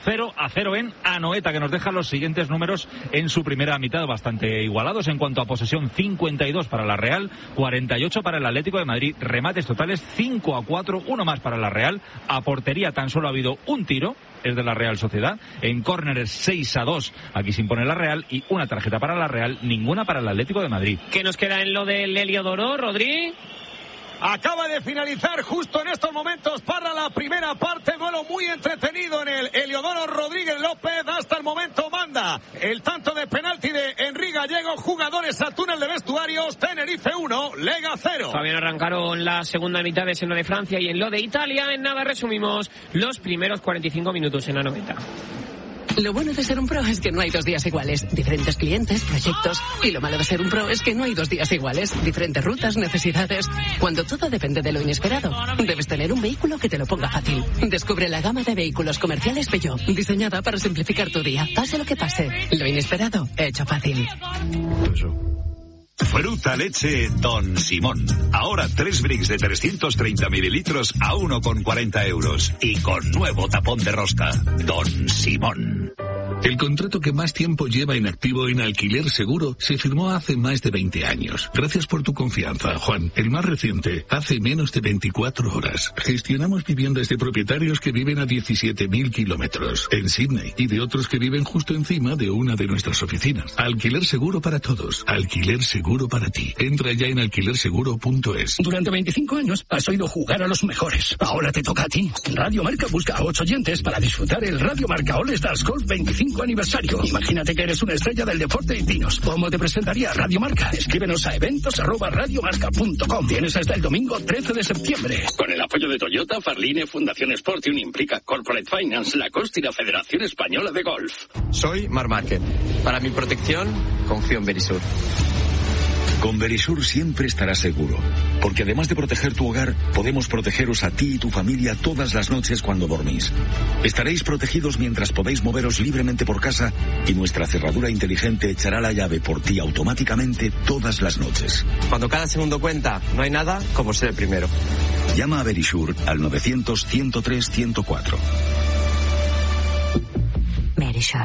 0-0 en Anoeta, que nos deja los siguientes números en su primera mitad, bastante igualados en cuanto a posesión: 52 para la Real, 48 para el Atlético de Madrid, remates totales 5-4, uno más para la Real, a portería tan solo ha habido un tiro, es de la Real Sociedad, en córneres 6-2, aquí se impone la Real, y una tarjeta para la Real, ninguna para el Atlético de Madrid. ¿Qué nos queda en lo del Heliodoro, Rodri? Acaba de finalizar justo en estos momentos para la primera parte, duelo muy entretenido en el Heliodoro Rodríguez López. Hasta el momento manda el tanto de penalti de Enrique Gallego. Jugadores al túnel de vestuarios. Tenerife 1, Lega 0. Todavía arrancaron la segunda mitad en lo de Francia y en lo de Italia. En nada resumimos los primeros 45 minutos en Anoeta. Lo bueno de ser un pro es que no hay 2 días iguales. Diferentes clientes, proyectos. Y lo malo de ser un pro es que no hay 2 días iguales. Diferentes rutas, necesidades. Cuando todo depende de lo inesperado, debes tener un vehículo que te lo ponga fácil. Descubre la gama de vehículos comerciales Peugeot, diseñada para simplificar tu día. Pase lo que pase, lo inesperado, hecho fácil. Fruta leche Don Simón. Ahora 3 bricks de 330 mililitros a 1,40 euros. Y con nuevo tapón de rosca. Don Simón. El contrato que más tiempo lleva inactivo en Alquiler Seguro se firmó hace más de 20 años. Gracias por tu confianza, Juan. El más reciente, hace menos de 24 horas. Gestionamos viviendas de propietarios que viven a 17.000 kilómetros en Sydney y de otros que viven justo encima de una de nuestras oficinas. Alquiler Seguro para todos. Alquiler Seguro para ti. Entra ya en alquilerseguro.es. Durante 25 años has oído jugar a los mejores. Ahora te toca a ti. Radio Marca busca a 8 oyentes para disfrutar el Radio Marca All Stars Golf 25 aniversario. Imagínate que eres una estrella del deporte y dinos cómo te presentaría Radio Marca. Escríbenos a eventos@radiomarca.com. Tienes hasta el domingo 13 de septiembre. Con el apoyo de Toyota, Farline, Fundación Sportium, Implica, Corporate Finance, Lacoste y la Federación Española de Golf. Soy Marc Márquez. Para mi protección, confío en Verisur. Con Verisur siempre estarás seguro, porque además de proteger tu hogar, podemos protegeros a ti y tu familia todas las noches cuando dormís. Estaréis protegidos mientras podéis moveros libremente por casa y nuestra cerradura inteligente echará la llave por ti automáticamente todas las noches. Cuando cada segundo cuenta, no hay nada como ser el primero. Llama a Verisur al 900-103-104. Verisur.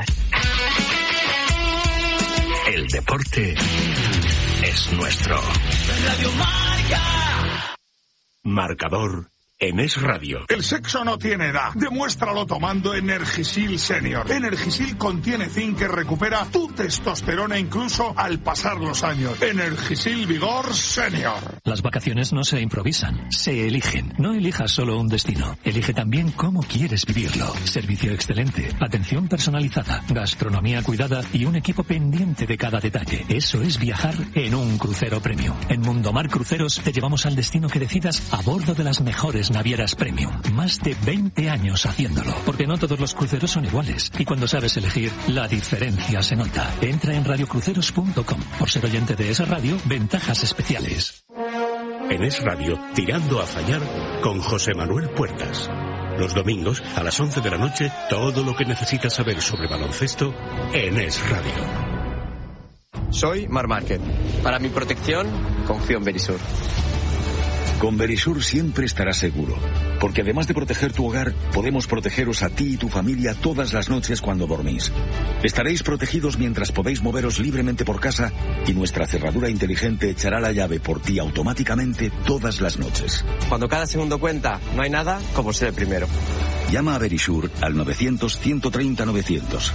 El deporte es nuestro. Radio Marca. Marcador en Es Radio. El sexo no tiene edad. Demuéstralo tomando Energisil Senior. Energisil contiene zinc que recupera tu testosterona incluso al pasar los años. Energisil Vigor Senior. Las vacaciones no se improvisan, se eligen. No elijas solo un destino. Elige también cómo quieres vivirlo. Servicio excelente, atención personalizada, gastronomía cuidada y un equipo pendiente de cada detalle. Eso es viajar en un crucero premium. En Mundomar Cruceros te llevamos al destino que decidas a bordo de las mejores navieras premium. Más de 20 años haciéndolo. Porque no todos los cruceros son iguales. Y cuando sabes elegir, la diferencia se nota. Entra en radiocruceros.com. Por ser oyente de Es Radio, ventajas especiales. En Es Radio, tirando a fallar con José Manuel Puertas. Los domingos, a las 11 de la noche, todo lo que necesitas saber sobre baloncesto en Es Radio. Soy Marc Márquez. Para mi protección, confío en Verisur. Con Verisur siempre estarás seguro, porque además de proteger tu hogar, podemos protegeros a ti y tu familia todas las noches cuando dormís. Estaréis protegidos mientras podéis moveros libremente por casa y nuestra cerradura inteligente echará la llave por ti automáticamente todas las noches. Cuando cada segundo cuenta, no hay nada como ser el primero. Llama a Verisur al 900-130-900.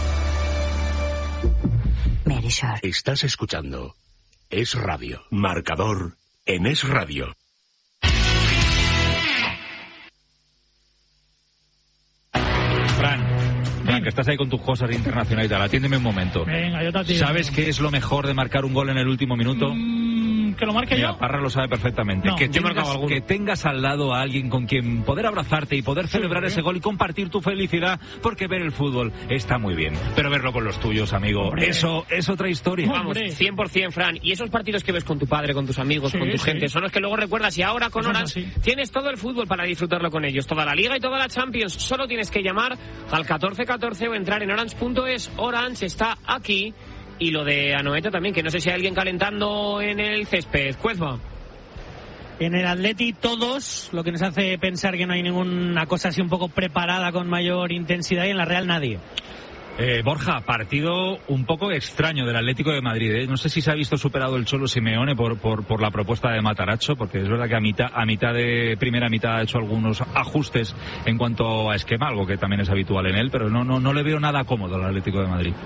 Verisur. Estás escuchando Es Radio. Marcador en Es Radio. Fran, que estás ahí con tus cosas internacionales, atiéndeme un momento. Venga, yo te atiendo. ¿Sabes qué es lo mejor de marcar un gol en el último minuto? ¿Que lo marque yo? Parra lo sabe perfectamente. No, que tengas al lado a alguien con quien poder abrazarte y poder celebrar ese gol y compartir tu felicidad, porque ver el fútbol está muy bien, pero verlo con los tuyos, amigo, eso es otra historia. Vamos, 100%, Fran. Y esos partidos que ves con tu padre, con tus amigos, con tu gente, son los que luego recuerdas. Y ahora con Orange tienes todo el fútbol para disfrutarlo con ellos, toda la Liga y toda la Champions. Solo tienes que llamar al 1414 o entrar en orange.es. Orange está aquí. Y lo de Anoeta también, que no sé si hay alguien calentando en el césped. Cuezba. En el Atleti todos, lo que nos hace pensar que no hay ninguna cosa así un poco preparada con mayor intensidad, y en la Real nadie. Borja, partido un poco extraño del Atlético de Madrid, ¿eh? No sé si se ha visto superado el Cholo Simeone por la propuesta de Matarazzo, porque es verdad que a mitad de primera mitad ha hecho algunos ajustes en cuanto a esquema, algo que también es habitual en él, pero no le veo nada cómodo al Atlético de Madrid.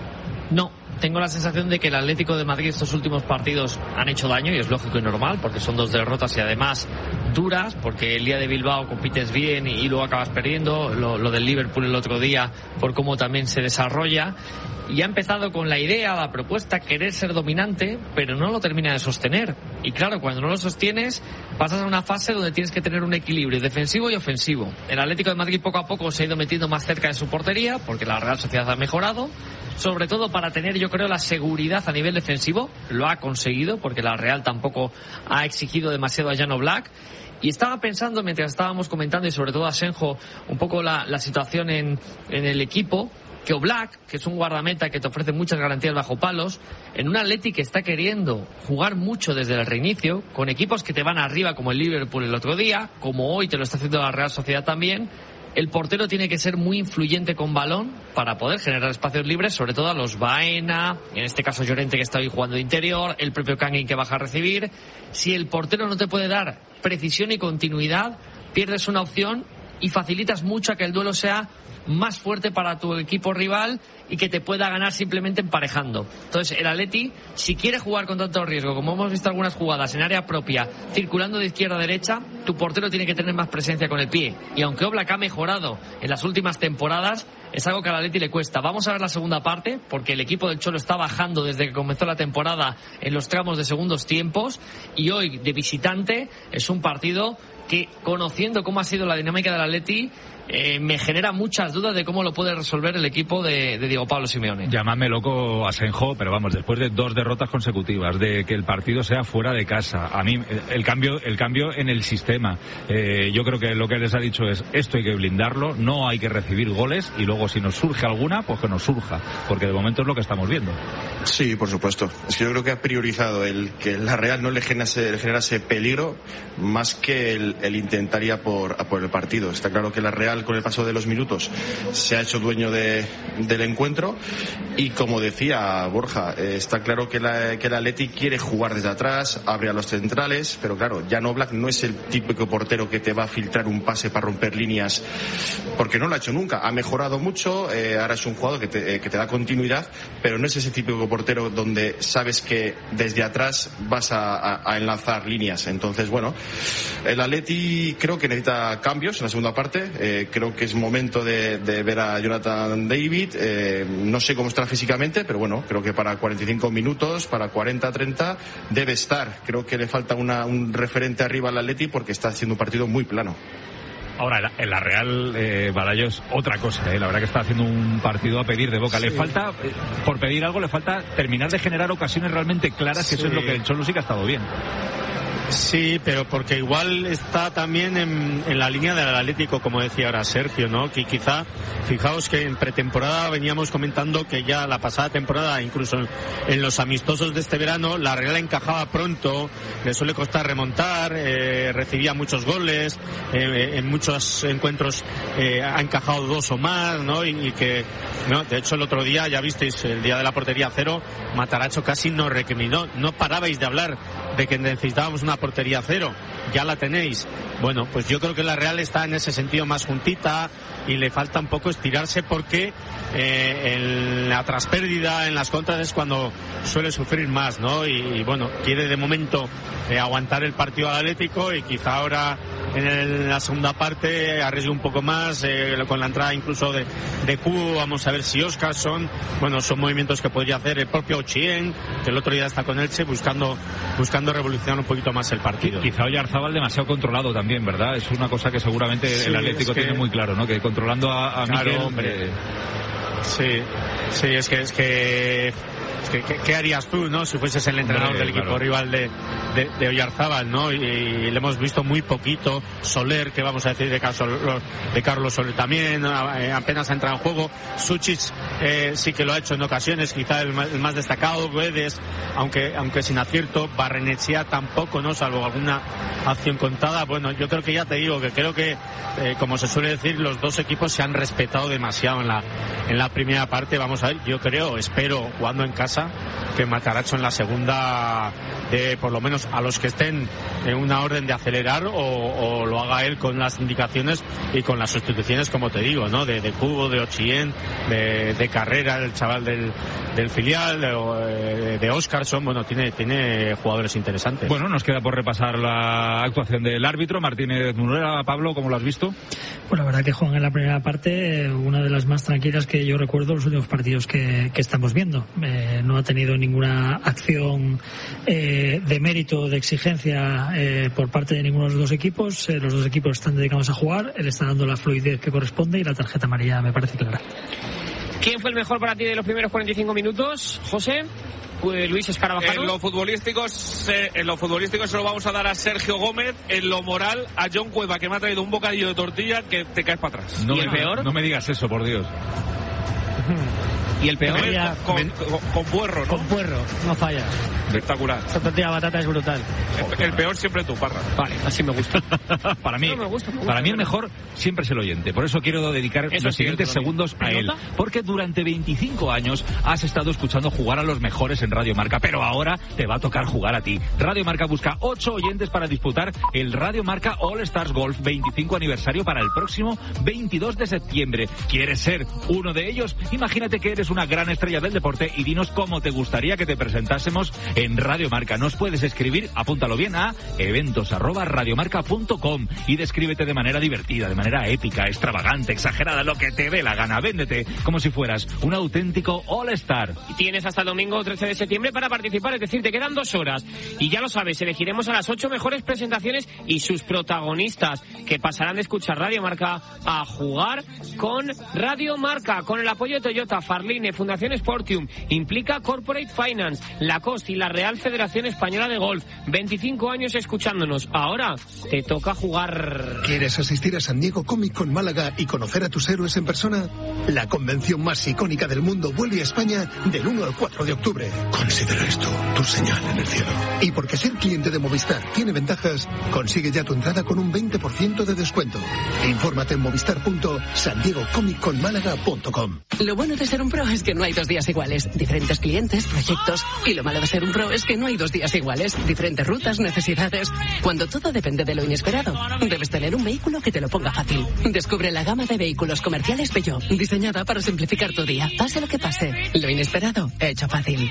No, tengo la sensación de que el Atlético de Madrid estos últimos partidos han hecho daño, y es lógico y normal, porque son 2 derrotas y además duras, porque el día de Bilbao compites bien y luego acabas perdiendo, lo del Liverpool el otro día por cómo también se desarrolla, y ha empezado con la idea, la propuesta, querer ser dominante, pero no lo termina de sostener, y claro, cuando no lo sostienes pasas a una fase donde tienes que tener un equilibrio defensivo y ofensivo. El Atlético de Madrid poco a poco se ha ido metiendo más cerca de su portería, porque la Real Sociedad ha mejorado, sobre todo para tener, yo creo, la seguridad a nivel defensivo. Lo ha conseguido, porque la Real tampoco ha exigido demasiado a Jan Oblak. Y estaba pensando, mientras estábamos comentando, y sobre todo a Senjo, un poco la situación en el equipo, que Oblak, que es un guardameta que te ofrece muchas garantías bajo palos, en un Atleti que está queriendo jugar mucho desde el reinicio, con equipos que te van arriba como el Liverpool el otro día, como hoy te lo está haciendo la Real Sociedad también, el portero tiene que ser muy influyente con balón para poder generar espacios libres, sobre todo a los Baena, en este caso Llorente, que está hoy jugando de interior, el propio Kangin, que baja a recibir. Si el portero no te puede dar precisión y continuidad, pierdes una opción y facilitas mucho a que el duelo sea más fuerte para tu equipo rival y que te pueda ganar simplemente emparejando. Entonces el Atleti, si quiere jugar con tanto riesgo, como hemos visto algunas jugadas en área propia, circulando de izquierda a derecha, tu portero tiene que tener más presencia con el pie, y aunque Oblak ha mejorado en las últimas temporadas, es algo que al Atleti le cuesta. Vamos a ver la segunda parte, porque el equipo del Cholo está bajando desde que comenzó la temporada en los tramos de segundos tiempos, y hoy de visitante es un partido que, conociendo cómo ha sido la dinámica del Atleti, me genera muchas dudas de cómo lo puede resolver el equipo de Diego Pablo Simeone. Llamadme loco a Senjo, pero vamos, después de 2 derrotas consecutivas, de que el partido sea fuera de casa, a mí el cambio en el sistema, yo creo que lo que les ha dicho es: esto hay que blindarlo, no hay que recibir goles, y luego si nos surge alguna, pues que nos surja, porque de momento es lo que estamos viendo. Sí, por supuesto. Es que yo creo que ha priorizado el que la Real no le generase peligro más que el intentar ir a por el partido. Está claro que la Real, con el paso de los minutos, se ha hecho dueño del encuentro, y como decía Borja, está claro que el Atleti quiere jugar desde atrás, abre a los centrales, pero claro, Jan Oblak no es el típico portero que te va a filtrar un pase para romper líneas, porque no lo ha hecho nunca. Ha mejorado mucho, ahora es un jugador que te da continuidad, pero no es ese típico portero donde sabes que desde atrás vas a enlazar líneas. Entonces, bueno, el Atleti creo que necesita cambios en la segunda parte. Creo que es momento de ver a Jonathan David. No sé cómo estará físicamente, pero bueno, creo que para 45 minutos, para 40-30 debe estar. Creo que le falta un referente arriba al Atleti, porque está haciendo un partido muy plano. Ahora, en la Real, Balayos, otra cosa, la verdad que está haciendo un partido a pedir de boca. Sí. Le falta, por pedir algo, le falta terminar de generar ocasiones realmente claras, que eso es lo que el Cholo sí que ha estado bien. Sí, pero porque igual está también en la línea del Atlético, como decía ahora Sergio, ¿no? Que quizá, fijaos que en pretemporada veníamos comentando que ya la pasada temporada, incluso en los amistosos de este verano, la Real encajaba pronto, le suele costar remontar, recibía muchos goles, en muchos encuentros ha encajado 2 o más, ¿no? Y que, no, de hecho el otro día, ya visteis, el día de la portería cero, Matarazzo casi nos recriminó: no parabais de hablar de que necesitábamos una portería cero, ya la tenéis. Bueno, pues yo creo que la Real está en ese sentido más juntita, y le falta un poco estirarse, porque en la traspérdida, en las contras, es cuando suele sufrir más, ¿no? Y bueno, quiere de momento aguantar el partido al Atlético, y quizá ahora en la segunda parte arriesgue un poco más, con la entrada incluso de Cubo. Vamos a ver si Oscarson, bueno, son movimientos que podría hacer el propio Ochien, que el otro día está con Elche, buscando revolucionar un poquito más el partido. Quizá Oyarzábal demasiado controlado también, ¿verdad? Es una cosa que seguramente sí, el Atlético tiene muy claro, ¿no? Que controlando a claro, Mikel, hombre. Sí, es que ¿qué harías tú, no? Si fueses el entrenador del equipo rival de Oyarzábal, ¿no? Y le hemos visto muy poquito. Soler, que vamos a decir de Carlos Soler también, apenas ha entrado en juego. Suchich sí que lo ha hecho en ocasiones, quizá el más destacado, Guedes, aunque sin acierto. Barrenechea tampoco, ¿no? Salvo alguna acción contada. Bueno, yo creo que ya te digo que creo que, como se suele decir, los dos equipos se han respetado demasiado en la primera parte. Vamos a ver, espero, jugando en casa, que Mataracho en la segunda de por lo menos a los que estén en una orden de acelerar o lo haga él con las indicaciones y con las sustituciones, como te digo, ¿no? De Cubo, de Ochillén, de Carrera, el chaval del filial, de Óscarson. Bueno, tiene jugadores interesantes. Bueno, nos queda por repasar la actuación del árbitro Martínez Munera. Pablo, ¿cómo lo has visto? Pues la verdad que Juan, en la primera parte, una de las más tranquilas que yo recuerdo los últimos partidos que estamos viendo. No ha tenido ninguna acción de mérito, de exigencia por parte de ninguno de los dos equipos. Los dos equipos están dedicados a jugar, él está dando la fluidez que corresponde y la tarjeta amarilla me parece clara. ¿Quién fue el mejor para ti de los primeros 45 minutos, José? Luis Escarabajano. En lo futbolístico se lo vamos a dar a Sergio Gómez. En lo moral a John Cueva, que me ha traído un bocadillo de tortilla que te caes para atrás. ¿Y el peor? No me digas eso, por Dios. ¿Y el peor? Con puerro, ¿no? Con puerro, no falla. Espectacular. Esta tortilla de batata es brutal. El peor siempre tú, Parra. Vale, así me gusta. Para mí el mejor siempre es el oyente. Por eso quiero dedicar los siguientes segundos a él. Porque durante 25 años has estado escuchando jugar a los mejores en Radio Marca, pero ahora te va a tocar jugar a ti. Radio Marca busca 8 oyentes para disputar el Radio Marca All Stars Golf 25 aniversario para el próximo 22 de septiembre. ¿Quieres ser uno de ellos? Imagínate que eres una gran estrella del deporte y dinos cómo te gustaría que te presentásemos en Radio Marca. Nos puedes escribir, apúntalo bien, a eventos@radiomarca.com y descríbete de manera divertida, de manera épica, extravagante, exagerada, lo que te dé la gana. Véndete como si fueras un auténtico All-Star. Tienes hasta el domingo 13 de septiembre para participar, es decir, te quedan 2 horas. Y ya lo sabes, elegiremos a las 8 mejores presentaciones y sus protagonistas, que pasarán de escuchar Radio Marca a jugar con Radio Marca, con el apoyo de Toyota, Farline, Fundación Sportium, Implica Corporate Finance, Lacoste y la Real Federación Española de Golf. 25 años escuchándonos. Ahora te toca jugar. ¿Quieres asistir a San Diego Comic Con Málaga y conocer a tus héroes en persona? La convención más icónica del mundo vuelve a España del 1 al 4 de octubre. Considera esto tu señal en el cielo. Y porque ser cliente de Movistar tiene ventajas, consigue ya tu entrada con un 20% de descuento. Infórmate en movistar.sandiegocomicconmálaga.com. Lo bueno de ser un pro es que no hay 2 días iguales. Diferentes clientes, proyectos. Y lo malo de ser un pro es que no hay 2 días iguales. Diferentes rutas, necesidades. Cuando todo depende de lo inesperado, debes tener un vehículo que te lo ponga fácil. Descubre la gama de vehículos comerciales Peugeot, diseñada para simplificar tu día. Pase lo que pase, lo inesperado, hecho fácil.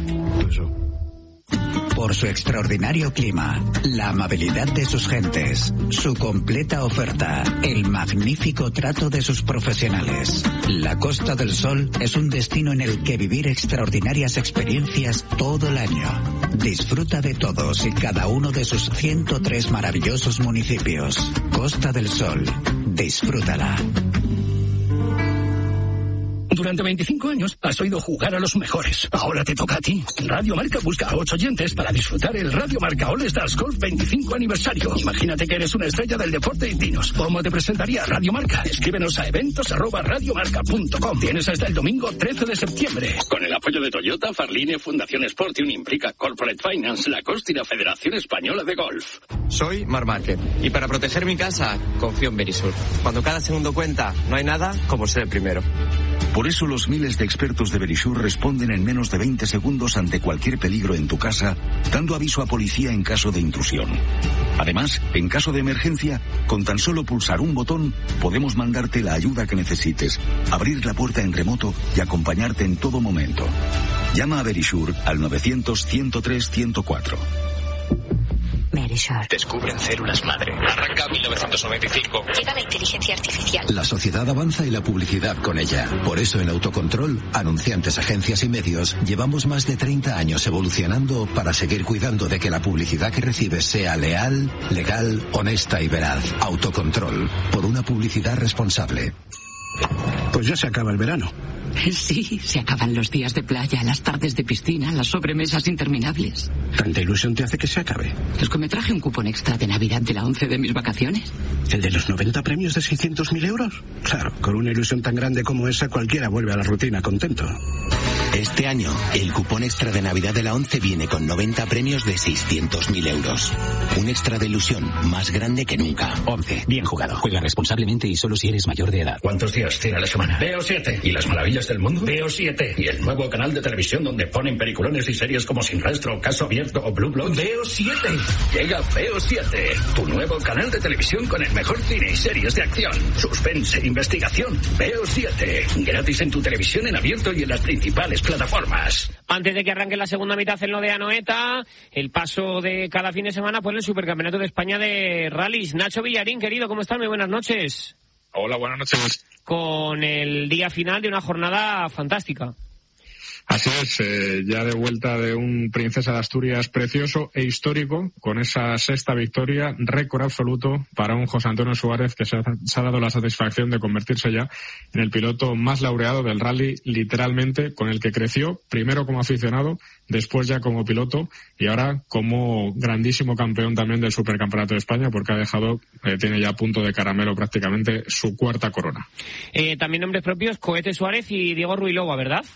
Por su extraordinario clima, la amabilidad de sus gentes, su completa oferta, el magnífico trato de sus profesionales. La Costa del Sol es un destino en el que vivir extraordinarias experiencias todo el año. Disfruta de todos y cada uno de sus 103 maravillosos municipios. Costa del Sol, disfrútala. Durante 25 años has oído jugar a los mejores. Ahora te toca a ti. Radio Marca busca a 8 oyentes para disfrutar el Radio Marca All Stars Golf 25 aniversario. Imagínate que eres una estrella del deporte y dinos cómo te presentaría Radio Marca. Escríbenos a eventos@radiomarca.com. Tienes hasta el domingo 13 de septiembre. Con el apoyo de Toyota, Farline, Fundación Sportium, Implica Corporate Finance, Lacoste y la Federación Española de Golf. Soy Mar Márquez y para proteger mi casa confío en Verisur. Cuando cada segundo cuenta, no hay nada como ser el primero. Por eso los miles de expertos de Verisur responden en menos de 20 segundos ante cualquier peligro en tu casa, dando aviso a policía en caso de intrusión. Además, en caso de emergencia, con tan solo pulsar un botón, podemos mandarte la ayuda que necesites, abrir la puerta en remoto y acompañarte en todo momento. Llama a Verisur al 900-103-104. Verisur. Descubren células madre. Arranca 1995. Llega la inteligencia artificial. La sociedad avanza y la publicidad con ella. Por eso en Autocontrol, anunciantes, agencias y medios, llevamos más de 30 años evolucionando para seguir cuidando de que la publicidad que recibes sea leal, legal, honesta y veraz. Autocontrol. Por una publicidad responsable. Pues ya se acaba el verano. Sí, se acaban los días de playa, las tardes de piscina, las sobremesas interminables. ¿Tanta ilusión te hace que se acabe? Es que me traje un cupón extra de Navidad de la 11 de mis vacaciones. ¿El de los 90 premios de 600.000 euros? Claro, con una ilusión tan grande como esa, cualquiera vuelve a la rutina contento. Este año, el cupón extra de Navidad de la 11 viene con 90 premios de 600.000 euros. Un extra de ilusión más grande que nunca. 11. Bien jugado. Juega responsablemente y solo si eres mayor de edad. ¿Cuántos días tiene la semana? Veo 7. ¿Y las maravillas del mundo? Veo 7. ¿Y el nuevo canal de televisión donde ponen peliculones y series como Sin Rastro, Caso Abierto o Blue Bloods? Veo 7. Llega Veo 7, tu nuevo canal de televisión con el mejor cine y series de acción, suspense, investigación. Veo 7, gratis en tu televisión en abierto y en las principales plataformas. Antes de que arranque la segunda mitad en lo de Anoeta, el paso de cada fin de semana por el Supercampeonato de España de Rallys. Nacho Villarín, querido, ¿cómo estás? Muy buenas noches. Hola, buenas noches. Con el día final de una jornada fantástica. Así es, ya de vuelta de un Princesa de Asturias precioso e histórico, con esa sexta victoria, récord absoluto para un José Antonio Suárez que se ha dado la satisfacción de convertirse ya en el piloto más laureado del rally, literalmente, con el que creció, primero como aficionado, después ya como piloto y ahora como grandísimo campeón también del Supercampeonato de España, porque ha dejado, tiene ya a punto de caramelo prácticamente su cuarta corona. También nombres propios, Cohete Suárez y Diego Ruilova, ¿verdad?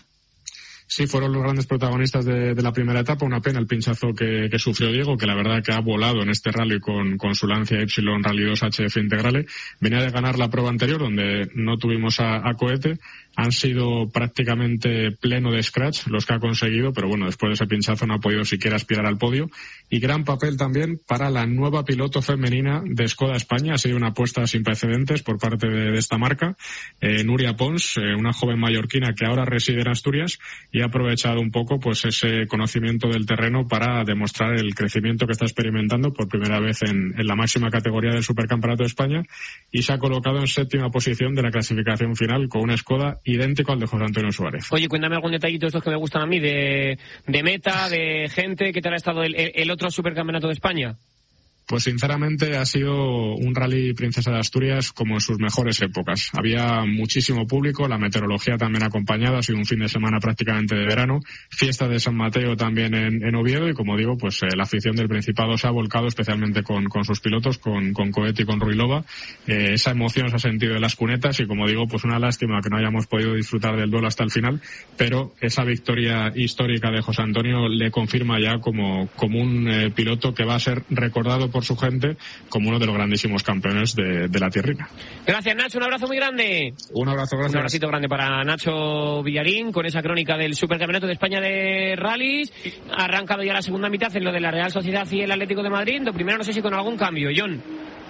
Sí, fueron los grandes protagonistas de la primera etapa. Una pena el pinchazo que sufrió Diego, que la verdad que ha volado en este rally con su Lancia Y Rally 2 HF Integrale. Venía de ganar la prueba anterior, donde no tuvimos a Cohete. Han sido prácticamente pleno de scratch los que ha conseguido, pero bueno, después de ese pinchazo no ha podido siquiera aspirar al podio. Y gran papel también para la nueva piloto femenina de Skoda España. Ha sido una apuesta sin precedentes por parte de esta marca. Nuria Pons, una joven mallorquina que ahora reside en Asturias y ha aprovechado un poco pues ese conocimiento del terreno para demostrar el crecimiento que está experimentando por primera vez en la máxima categoría del Supercampeonato de España, y se ha colocado en séptima posición de la clasificación final con una Skoda idéntico al de José Antonio Suárez. Oye, cuéntame algún detallito de estos que me gustan a mí, de meta, de gente. ¿Qué tal ha estado el otro Supercampeonato de España? Pues sinceramente ha sido un rally Princesa de Asturias como en sus mejores épocas. Había muchísimo público, la meteorología también acompañada, ha sido un fin de semana prácticamente de verano, fiesta de San Mateo también en Oviedo, y como digo, pues la afición del Principado se ha volcado especialmente con sus pilotos, con Cohete y con Ruilova. Esa emoción se ha sentido en las cunetas y, como digo, pues una lástima que no hayamos podido disfrutar del duelo hasta el final, pero esa victoria histórica de José Antonio le confirma ya como un piloto que va a ser recordado por su gente como uno de los grandísimos campeones de la tierrina. Gracias, Nacho, un abrazo muy grande. Un abrazo, gracias. Un abracito grande para Nacho Villarín con esa crónica del Supercampeonato de España de Rallys. Ha arrancado ya la segunda mitad en lo de la Real Sociedad y el Atlético de Madrid. Lo primero, no sé si con algún cambio, John.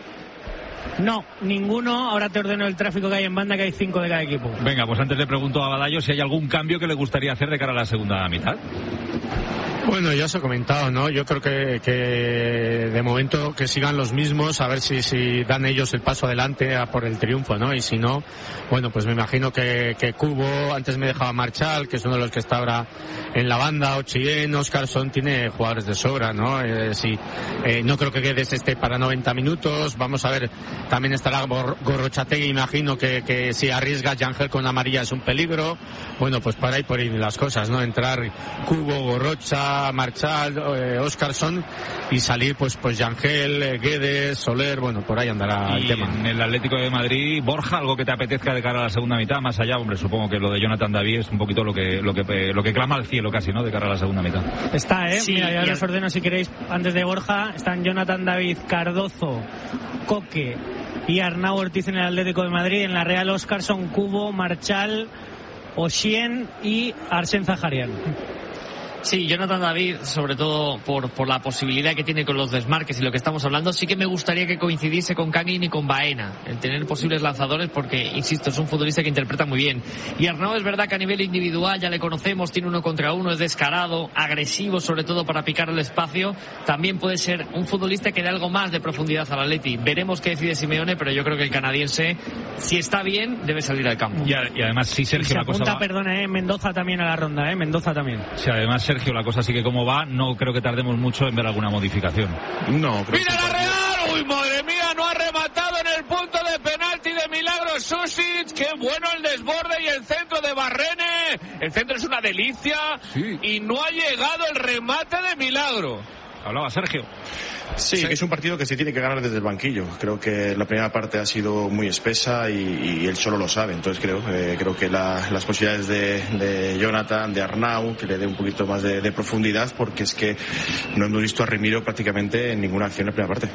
No, ninguno. Ahora te ordeno el tráfico que hay en banda, que hay 5 de cada equipo. Venga, pues antes le pregunto a Badallo si hay algún cambio que le gustaría hacer de cara a la segunda mitad. Bueno, ya os he comentado, ¿no? Yo creo que de momento que sigan los mismos, a ver si dan ellos el paso adelante a por el triunfo, ¿no? Y si no, bueno, pues me imagino que Cubo, antes me dejaba Marchal, que es uno de los que está ahora en la banda, Ochien, Oscarson, tiene jugadores de sobra, ¿no? No creo que Guedes esté para 90 minutos, vamos a ver, también estará Gorrochategui, imagino que si arriesga Yangel con amarilla es un peligro. Bueno, pues para ahí por ahí las cosas, ¿no? Entrar Cubo, Gorrocha, Marchal, Oscarson, y salir pues Yangel, Guedes, Soler, bueno, por ahí andará el tema. En el Atlético de Madrid, Borja, algo que te apetezca de cara a la segunda mitad, más allá, hombre, supongo que lo de Jonathan David es un poquito lo que clama al cielo casi, ¿no?, de cara a la segunda mitad. Está, Sí, mira, ya os ordeno, si queréis, antes de Borja, están Jonathan David, Cardozo, Coque y Arnau Ortiz en el Atlético de Madrid. En la Real, Oscarson, Cubo, Marchal, Oshien y Arsène Zaharian. Sí, Jonathan David, sobre todo por la posibilidad que tiene con los desmarques y lo que estamos hablando, sí que me gustaría que coincidiese con Kangin y con Baena, el tener posibles lanzadores, porque, insisto, es un futbolista que interpreta muy bien. Y Arnau, es verdad que a nivel individual ya le conocemos, tiene 1 contra 1, es descarado, agresivo, sobre todo para picar el espacio. También puede ser un futbolista que dé algo más de profundidad al Atleti. Veremos qué decide Simeone, pero yo creo que el canadiense, si está bien, debe salir al campo. Y además, sí, Sergio, la cosa va... Perdona, Mendoza también a la ronda, Mendoza también. Sí, además, Sergio, la cosa sigue como va, no creo que tardemos mucho en ver alguna modificación. No, creo ¡mira la Real! ¡Uy, madre mía! No ha rematado en el punto de penalti de milagro Susic. ¡Qué bueno el desborde y el centro de Barrene. El centro es una delicia y no ha llegado el remate de milagro. Hablaba Sergio. Sí, que es un partido que se tiene que ganar desde el banquillo. Creo que la primera parte ha sido muy espesa y él solo lo sabe. Entonces creo que las posibilidades de Jonathan, de Arnau, que le dé un poquito más de profundidad, porque es que no hemos visto a Remiro prácticamente en ninguna acción en la primera parte.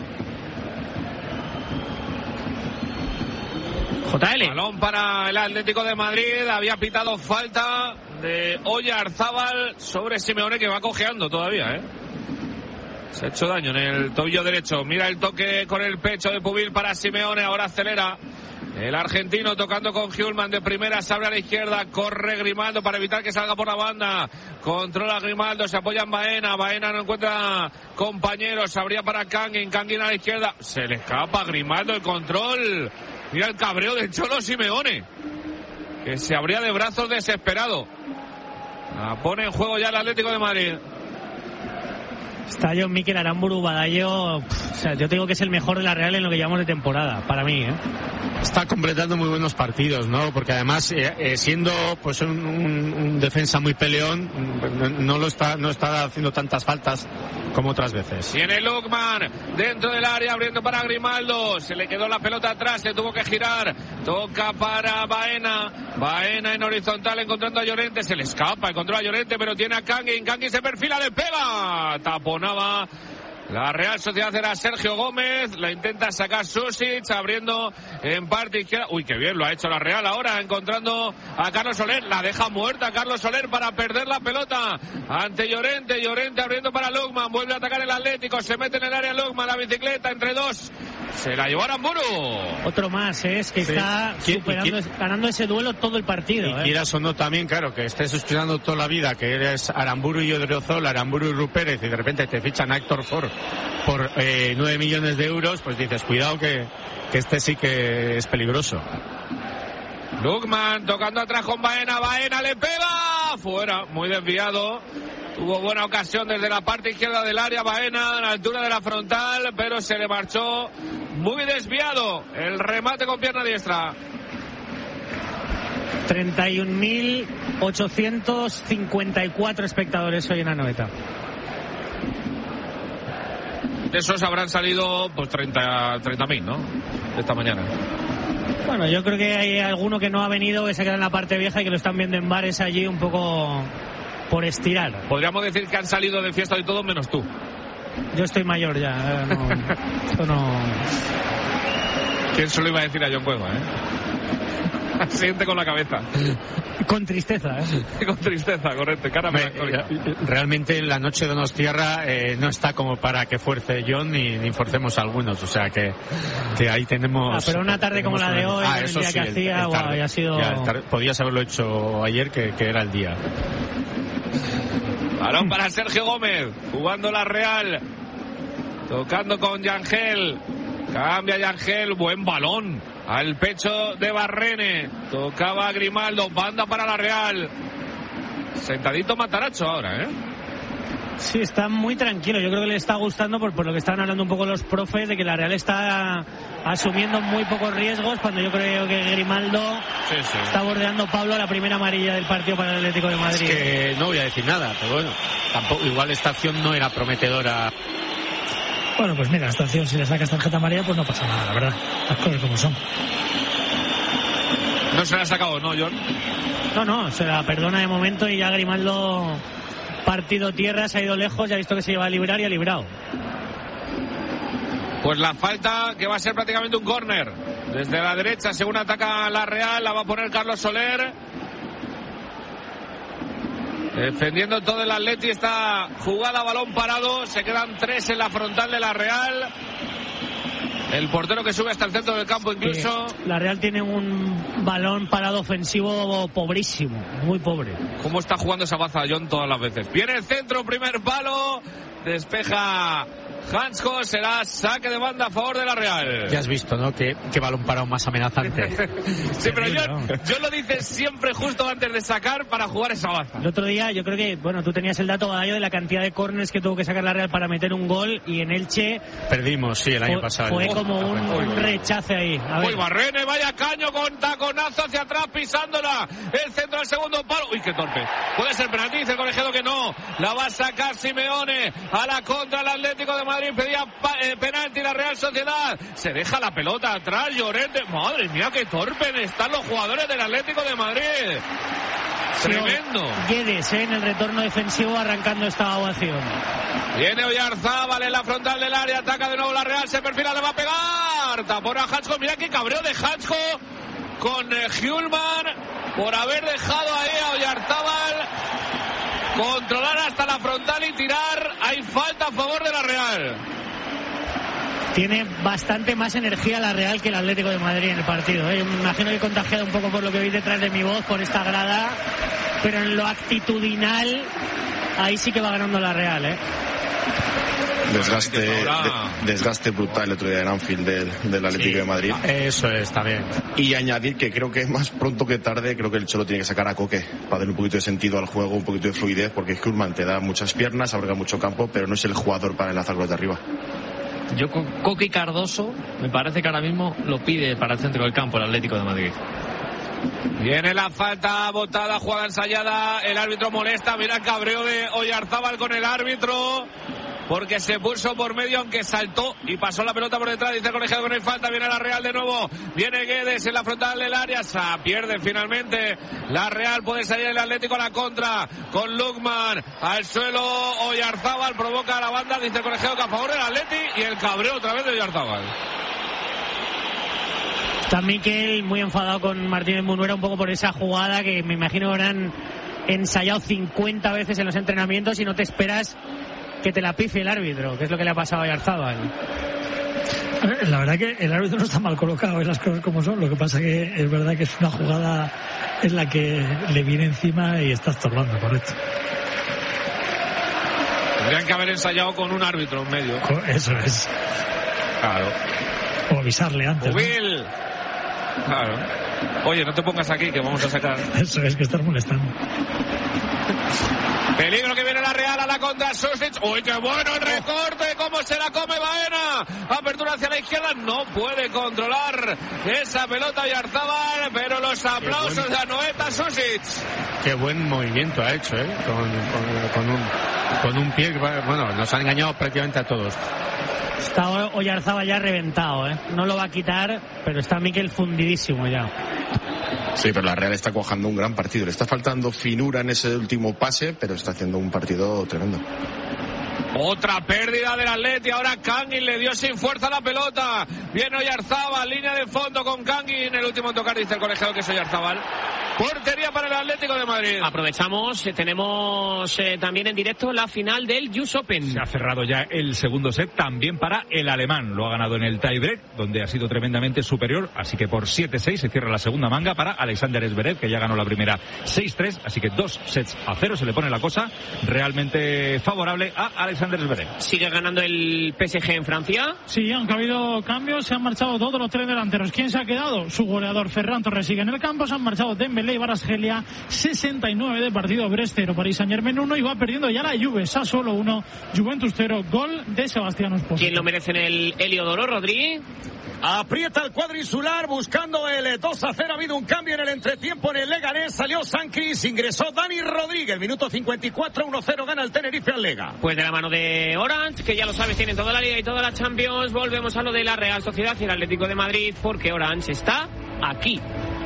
JL. Balón para el Atlético de Madrid. Había pitado falta de Oyarzábal sobre Simeone, que va cojeando todavía, Se ha hecho daño en el tobillo derecho. Mira el toque con el pecho de Pubil para Simeone. Ahora acelera el argentino tocando con Hjulman de primera. Se abre a la izquierda. Corre Grimaldo para evitar que salga por la banda. Controla Grimaldo. Se apoya en Baena. Baena no encuentra compañeros. Se abría para Kangin. Kangin a la izquierda. Se le escapa a Grimaldo el control. Mira el cabreo del Cholo Simeone, que se abría de brazos desesperado. La pone en juego ya el Atlético de Madrid. Está John Mikel Aramburu Badallo. Yo te digo que es el mejor de la Real en lo que llevamos de temporada, para mí, Está completando muy buenos partidos, ¿no? Porque además, siendo pues un defensa muy peleón, no está haciendo tantas faltas como otras veces. Tiene Lukman dentro del área, abriendo para Grimaldo. Se le quedó la pelota atrás, se tuvo que girar. Toca para Baena. Baena en horizontal, encontrando a Llorente. Se le escapa, encontró a Llorente, pero tiene a Kangin. Kangin se perfila, le pega. Taponaba la Real Sociedad, era Sergio Gómez. La intenta sacar Susic, abriendo en parte izquierda. Uy, qué bien lo ha hecho la Real ahora, encontrando a Carlos Soler. La deja muerta Carlos Soler para perder la pelota ante Llorente. Llorente abriendo para Lukman. Vuelve a atacar el Atlético. Se mete en el área Lukman, la bicicleta entre dos. Se la llevó Aramburu. Otro más, es que está ganando ese duelo todo el partido. Y quieras o no también, claro, que estés escuchando toda la vida que eres Aramburu y Odriozola, Aramburu y Rupérez, y de repente te fichan a Héctor Ford por 9 millones de euros, pues dices, cuidado que este sí que es peligroso. Lukman tocando atrás con Baena. Baena le pega. Fuera, muy desviado. Tuvo buena ocasión desde la parte izquierda del área Baena, a la altura de la frontal, pero se le marchó muy desviado el remate con pierna diestra. 31.854 espectadores hoy en Anoeta. De esos habrán salido pues 30.000, ¿no? De esta mañana. Bueno, yo creo que hay alguno que no ha venido, que se queda en la parte vieja y que lo están viendo en bares allí un poco por estirar. Podríamos decir que han salido de fiesta y todo menos tú. Yo estoy mayor ya. Esto no. ¿Quién se lo iba a decir a John Cueva, Siente con la cabeza. Con tristeza, Con tristeza, correcto. Cara melancólica. Realmente la noche de Donostierra no está como para que fuerce John ni forcemos algunos. O sea que ahí tenemos. Pero una tarde como la de hoy, el día que hacía, ha sido. Podías haberlo hecho ayer, que era el día. Balón para Sergio Gómez, jugando la Real, tocando con Yangel. Cambia Yangel, buen balón al pecho de Barrene. Tocaba Grimaldo, banda para la Real. Sentadito Mataracho ahora, Sí, está muy tranquilo. Yo creo que le está gustando por lo que estaban hablando un poco los profes, de que la Real está asumiendo muy pocos riesgos, cuando yo creo que Grimaldo está bordeando Pablo la primera amarilla del partido para el Atlético de Madrid. Es que no voy a decir nada, pero bueno, tampoco, igual esta acción no era prometedora. Bueno, pues mira, esta acción, si le sacas tarjeta amarilla, pues no pasa nada, la verdad. Las cosas como son. No se la ha sacado, ¿no, John? No, se la perdona de momento y ya Grimaldo, partido tierra, se ha ido lejos, ya ha visto que se iba a librar y ha librado. Pues la falta, que va a ser prácticamente un córner. Desde la derecha, según ataca la Real, la va a poner Carlos Soler. Defendiendo todo el Atleti, está jugada, balón parado. Se quedan 3 en la frontal de la Real. El portero que sube hasta el centro del campo incluso. La Real tiene un balón parado ofensivo pobrísimo, muy pobre. ¿Cómo está jugando esa baza John todas las veces? Viene el centro, primer palo. Despeja Hansko, será saque de banda a favor de la Real. Ya has visto, ¿no? Qué balón parado más amenazante. Sí, pero yo lo dice siempre justo antes de sacar para jugar esa baza. El otro día, yo creo que, bueno, tú tenías el dato, Badallo, de la cantidad de córners que tuvo que sacar la Real para meter un gol, y en Elche perdimos, sí, el año pasado. Fue como un rechace ahí. Uy, Barrene, vaya caño con taconazo hacia atrás, pisándola. El centro del segundo palo. Uy, qué torpe. Puede ser penalti, dice el colegiado que no. La va a sacar Simeone a la contra el Atlético de Madrid. Pedía penalti la Real Sociedad. Se deja la pelota atrás, Llorente. Madre mía, qué torpen están los jugadores del Atlético de Madrid. Tremendo. Guedes, en el retorno defensivo, arrancando esta ovación. Viene Oyarzábal en la frontal del área, ataca de nuevo la Real, se perfila, le va a pegar. Tapón a Hansko, mira qué cabreo de Hansko con Hjulman por haber dejado ahí a Oyarzábal controlar hasta la frontal y tirar. Hay falta a favor de la Real. Tiene bastante más energía la Real que el Atlético de Madrid en el partido. Me imagino que he contagiado un poco por lo que vi detrás de mi voz, por esta grada, pero en lo actitudinal, ahí sí que va ganando la Real, Desgaste brutal el otro día en Anfield del Atlético de Madrid. Eso está bien. Y añadir que creo que más pronto que tarde, creo que el Cholo tiene que sacar a Coque para darle un poquito de sentido al juego, un poquito de fluidez, porque Hjulman te da muchas piernas, abarca mucho campo, pero no es el jugador para enlazarlos de arriba. Yo con Coque y Cardoso me parece que ahora mismo lo pide para el centro del campo el Atlético de Madrid. Viene la falta botada, jugada ensayada, el árbitro molesta, mira el cabreo de Oyarzábal con el árbitro, porque se puso por medio, aunque saltó y pasó la pelota por detrás. Dice el colegiado que no hay falta. Viene la Real de nuevo, viene Guedes en la frontal del área, se pierde finalmente la Real. Puede salir el Atlético a la contra con Lukman al suelo. Oyarzábal provoca a la banda, dice el colegiado que a favor del Atleti, y el cabreo otra vez de Oyarzábal. Está Miquel muy enfadado con Martínez Munuera un poco por esa jugada que me imagino que habrán ensayado 50 veces en los entrenamientos y no te esperas que te la pifie el árbitro, que es lo que le ha pasado a Oyarzábal. La verdad que el árbitro no está mal colocado, las cosas como son. Lo que pasa que es verdad que es una jugada en la que le viene encima y está estorbando, correcto. Tendrían que haber ensayado con un árbitro en medio. Eso es. Claro. O avisarle antes. Ubil. ¿No? Claro. Oye, no te pongas aquí que vamos a sacar. Eso es, que estás molestando. Peligro que viene la Real a la contra Susic. ¡Uy, qué bueno el recorte! ¿Cómo se la come Baena? Apertura hacia la izquierda. No puede controlar esa pelota Oyarzábal, pero los aplausos de Anoeta Susic. Qué buen movimiento ha hecho, con un pie. Bueno, nos han engañado prácticamente a todos. Está Oyarzábal ya reventado, No lo va a quitar, pero está Miquel fundidísimo ya. Sí, pero la Real está cuajando un gran partido. Le está faltando finura en ese último pase, pero está haciendo un partido tremendo. Otra pérdida del Atleti. Ahora Kangin le dio sin fuerza la pelota. Viene Oyarzábal, línea de fondo con Kangin. El último en tocar, dice el colegiado que es Oyarzábal. Portería para el Atlético de Madrid. Aprovechamos, tenemos también en directo la final del US Open. Se ha cerrado ya el segundo set también para el alemán. Lo ha ganado en el tiebreak, donde ha sido tremendamente superior. Así que por 7-6 se cierra la segunda manga para Alexander Zverev, que ya ganó la primera 6-3. Así que 2-0 se le pone la cosa realmente favorable a Alexander Zverev. ¿Sigue ganando el PSG en Francia? Sí, aunque ha habido cambios, se han marchado todos los tres delanteros. ¿Quién se ha quedado? Su goleador Ferran Torres sigue en el campo. Se han marchado Dembélé y Kvaratskhelia. 69 de partido, Brest 0, Paris Saint-Germain 1, y va perdiendo ya la Juve. Sassuolo 1, Juventus 0, gol de Sebastián Ospósito. ¿Quién lo merece en el Heliodoro, Rodri? Aprieta el cuadrinsular buscando el 2-0. Ha habido un cambio en el entretiempo en el Leganés. Salió Sancris, ingresó Dani Rodríguez. Minuto 54, 1-0 gana el Tenerife al Lega. Pues de la mano de Orange, que ya lo sabes, tienen toda la Liga y toda la Champions. Volvemos a lo de la Real Sociedad y el Atlético de Madrid, porque Orange está aquí.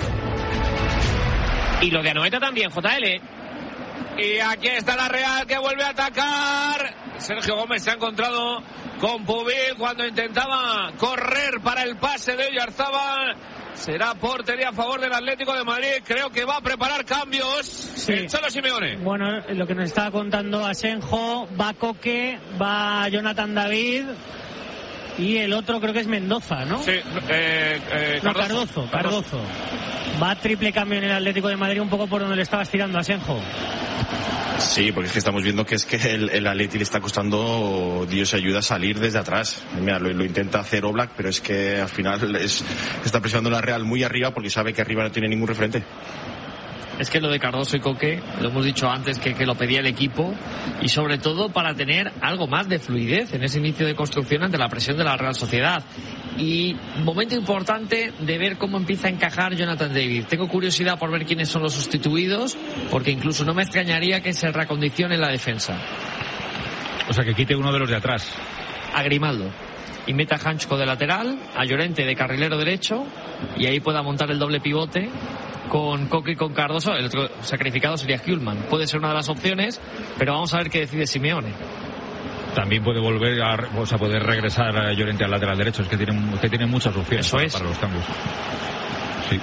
Y lo de Anoeta también, JL. Y aquí está la Real, que vuelve a atacar. Sergio Gómez se ha encontrado con Pubil cuando intentaba correr para el pase de Oyarzábal. Será portería a favor del Atlético de Madrid. Creo que va a preparar cambios. Sí. El Cholo Simeone. Bueno, lo que nos estaba contando Asenjo, va Coque, va Jonathan David. y el otro creo que es Mendoza, ¿no? Sí, Cardozo. Va a triple cambio en el Atlético de Madrid, un poco por donde le estabas tirando a Asenjo. Sí, porque es que estamos viendo que es que el Atleti le está costando, Dios ayuda, a salir desde atrás. Mira, lo intenta hacer Oblak, pero es que al final está presionando la Real muy arriba porque sabe que arriba no tiene ningún referente. Es que lo de Cardoso y Coque, lo hemos dicho antes que lo pedía el equipo, y sobre todo para tener algo más de fluidez en ese inicio de construcción ante la presión de la Real Sociedad. Y momento importante de ver cómo empieza a encajar Jonathan David. Tengo curiosidad por ver quiénes son los sustituidos, porque incluso no me extrañaría que se reacondicione la defensa. O sea, que quite uno de los de atrás. A Grimaldo. Y meta a Hanchko de lateral, a Llorente de carrilero derecho, y ahí pueda montar el doble pivote con Coque y con Cardoso. El otro sacrificado sería Hjulman. Puede ser una de las opciones, pero vamos a ver qué decide Simeone. También puede volver poder regresar a Llorente al lateral derecho. Es que tiene muchas opciones para los cambios. Sí.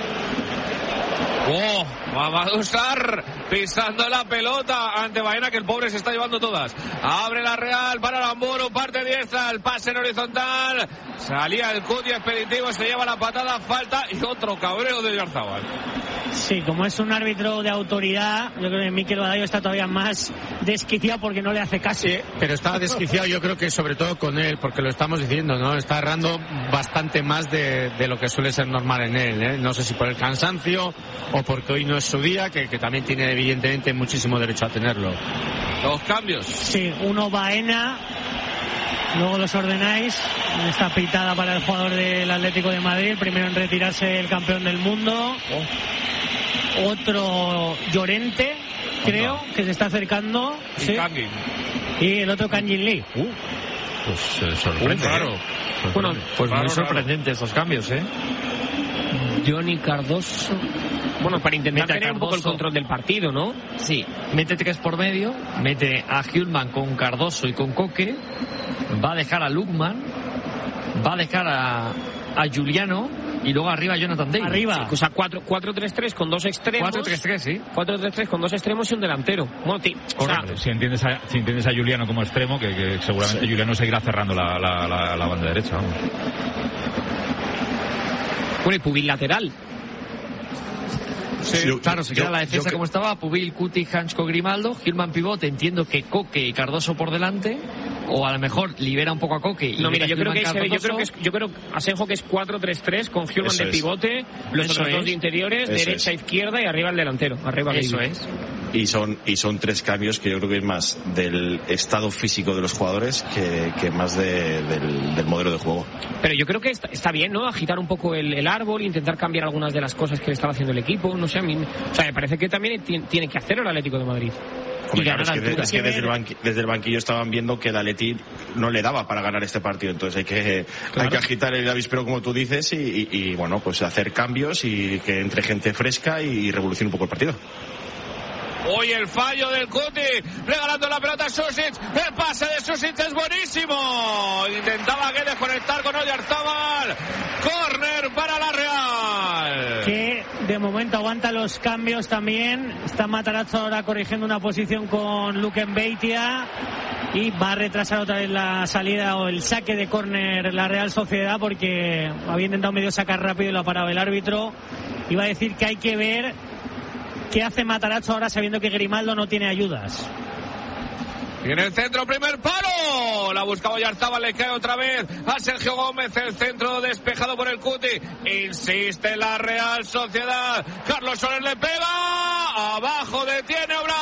Mamadou Sarr pisando la pelota ante Baena, que el pobre se está llevando todas. Abre la Real para Aramburu, parte diestra, el pase en horizontal. Salía el Cuti expeditivo, se lleva la patada, falta y otro cabreo de Oyarzabal. Sí, como es un árbitro de autoridad, yo creo que Mikel Badallo está todavía más desquiciado porque no le hace caso. Sí, pero está desquiciado, yo creo que sobre todo con él, porque lo estamos diciendo, ¿no? Está errando bastante más de lo que suele ser normal en él, ¿eh? No sé si por el cansancio o porque hoy no es su día, que también tiene evidentemente muchísimo derecho a tenerlo. Los cambios. Sí, uno Baena, luego los ordenáis. Esta pitada para el jugador del Atlético de Madrid, el primero en retirarse el campeón del mundo. Otro Llorente, creo, que se está acercando. Sí. Y el otro Kangin Lee. Pues sorprende. Claro. Bueno, pues muy sorprendentes esos cambios, ¿eh? Johnny Cardoso. Bueno, para intentar tener un poco el control del partido, ¿no? Sí, mete 3 por medio, mete a Hjulman con Cardoso y con Coque, va a dejar a Lukman, va a dejar a Giuliano y luego arriba Jonathan David. Arriba. Sí, o sea, 4-3-3 con dos extremos. 4-3-3, sí. 4-3-3 con dos extremos y un delantero. Correcto. Si entiendes a Giuliano como extremo, que seguramente Giuliano seguirá cerrando la banda derecha. Vamos. Bueno, y Pubil lateral. Sí, claro, se queda la defensa como estaba: Pubil, Cuti, Hanchko, Grimaldo, Hjulman pivote. Entiendo que Coque y Cardoso por delante, o a lo mejor libera un poco a Coque y no, mira, yo creo que Asenjo que es 4-3-3 con Hjulman de pivote, los otros dos de interiores, derecha, izquierda y arriba el delantero, arriba eso es. Y son 3 cambios que yo creo que es más del estado físico de los jugadores que más del modelo de juego. Pero yo creo que está bien, ¿no? Agitar un poco el árbol, intentar cambiar algunas de las cosas que le estaba haciendo el equipo. No sé, me parece que también tiene que hacerlo el Atlético de Madrid. Claro, es que desde el banquillo estaban viendo que el Atleti no le daba para ganar este partido, entonces hay que agitar el avispero, como tú dices, y bueno, pues hacer cambios y que entre gente fresca y revolucione un poco el partido. Hoy el fallo del Cuti, regalando la pelota a Susic, el pase de Susic es buenísimo, intentaba que desconectar con Oyarzabal, córner para la Real. Que de momento aguanta los cambios también, está Matarazzo ahora corrigiendo una posición con Luke Mbeitia y va a retrasar otra vez la salida o el saque de córner la Real Sociedad porque había intentado medio sacar rápido y lo ha parado el árbitro. Iba a decir que hay que ver ¿qué hace Matarazzo ahora sabiendo que Grimaldo no tiene ayudas? Y en el centro, primer palo. La buscaba Oyarzabal, le cae otra vez a Sergio Gómez. El centro despejado por el Cuti. Insiste la Real Sociedad. Carlos Soler le pega. Abajo detiene Oblak.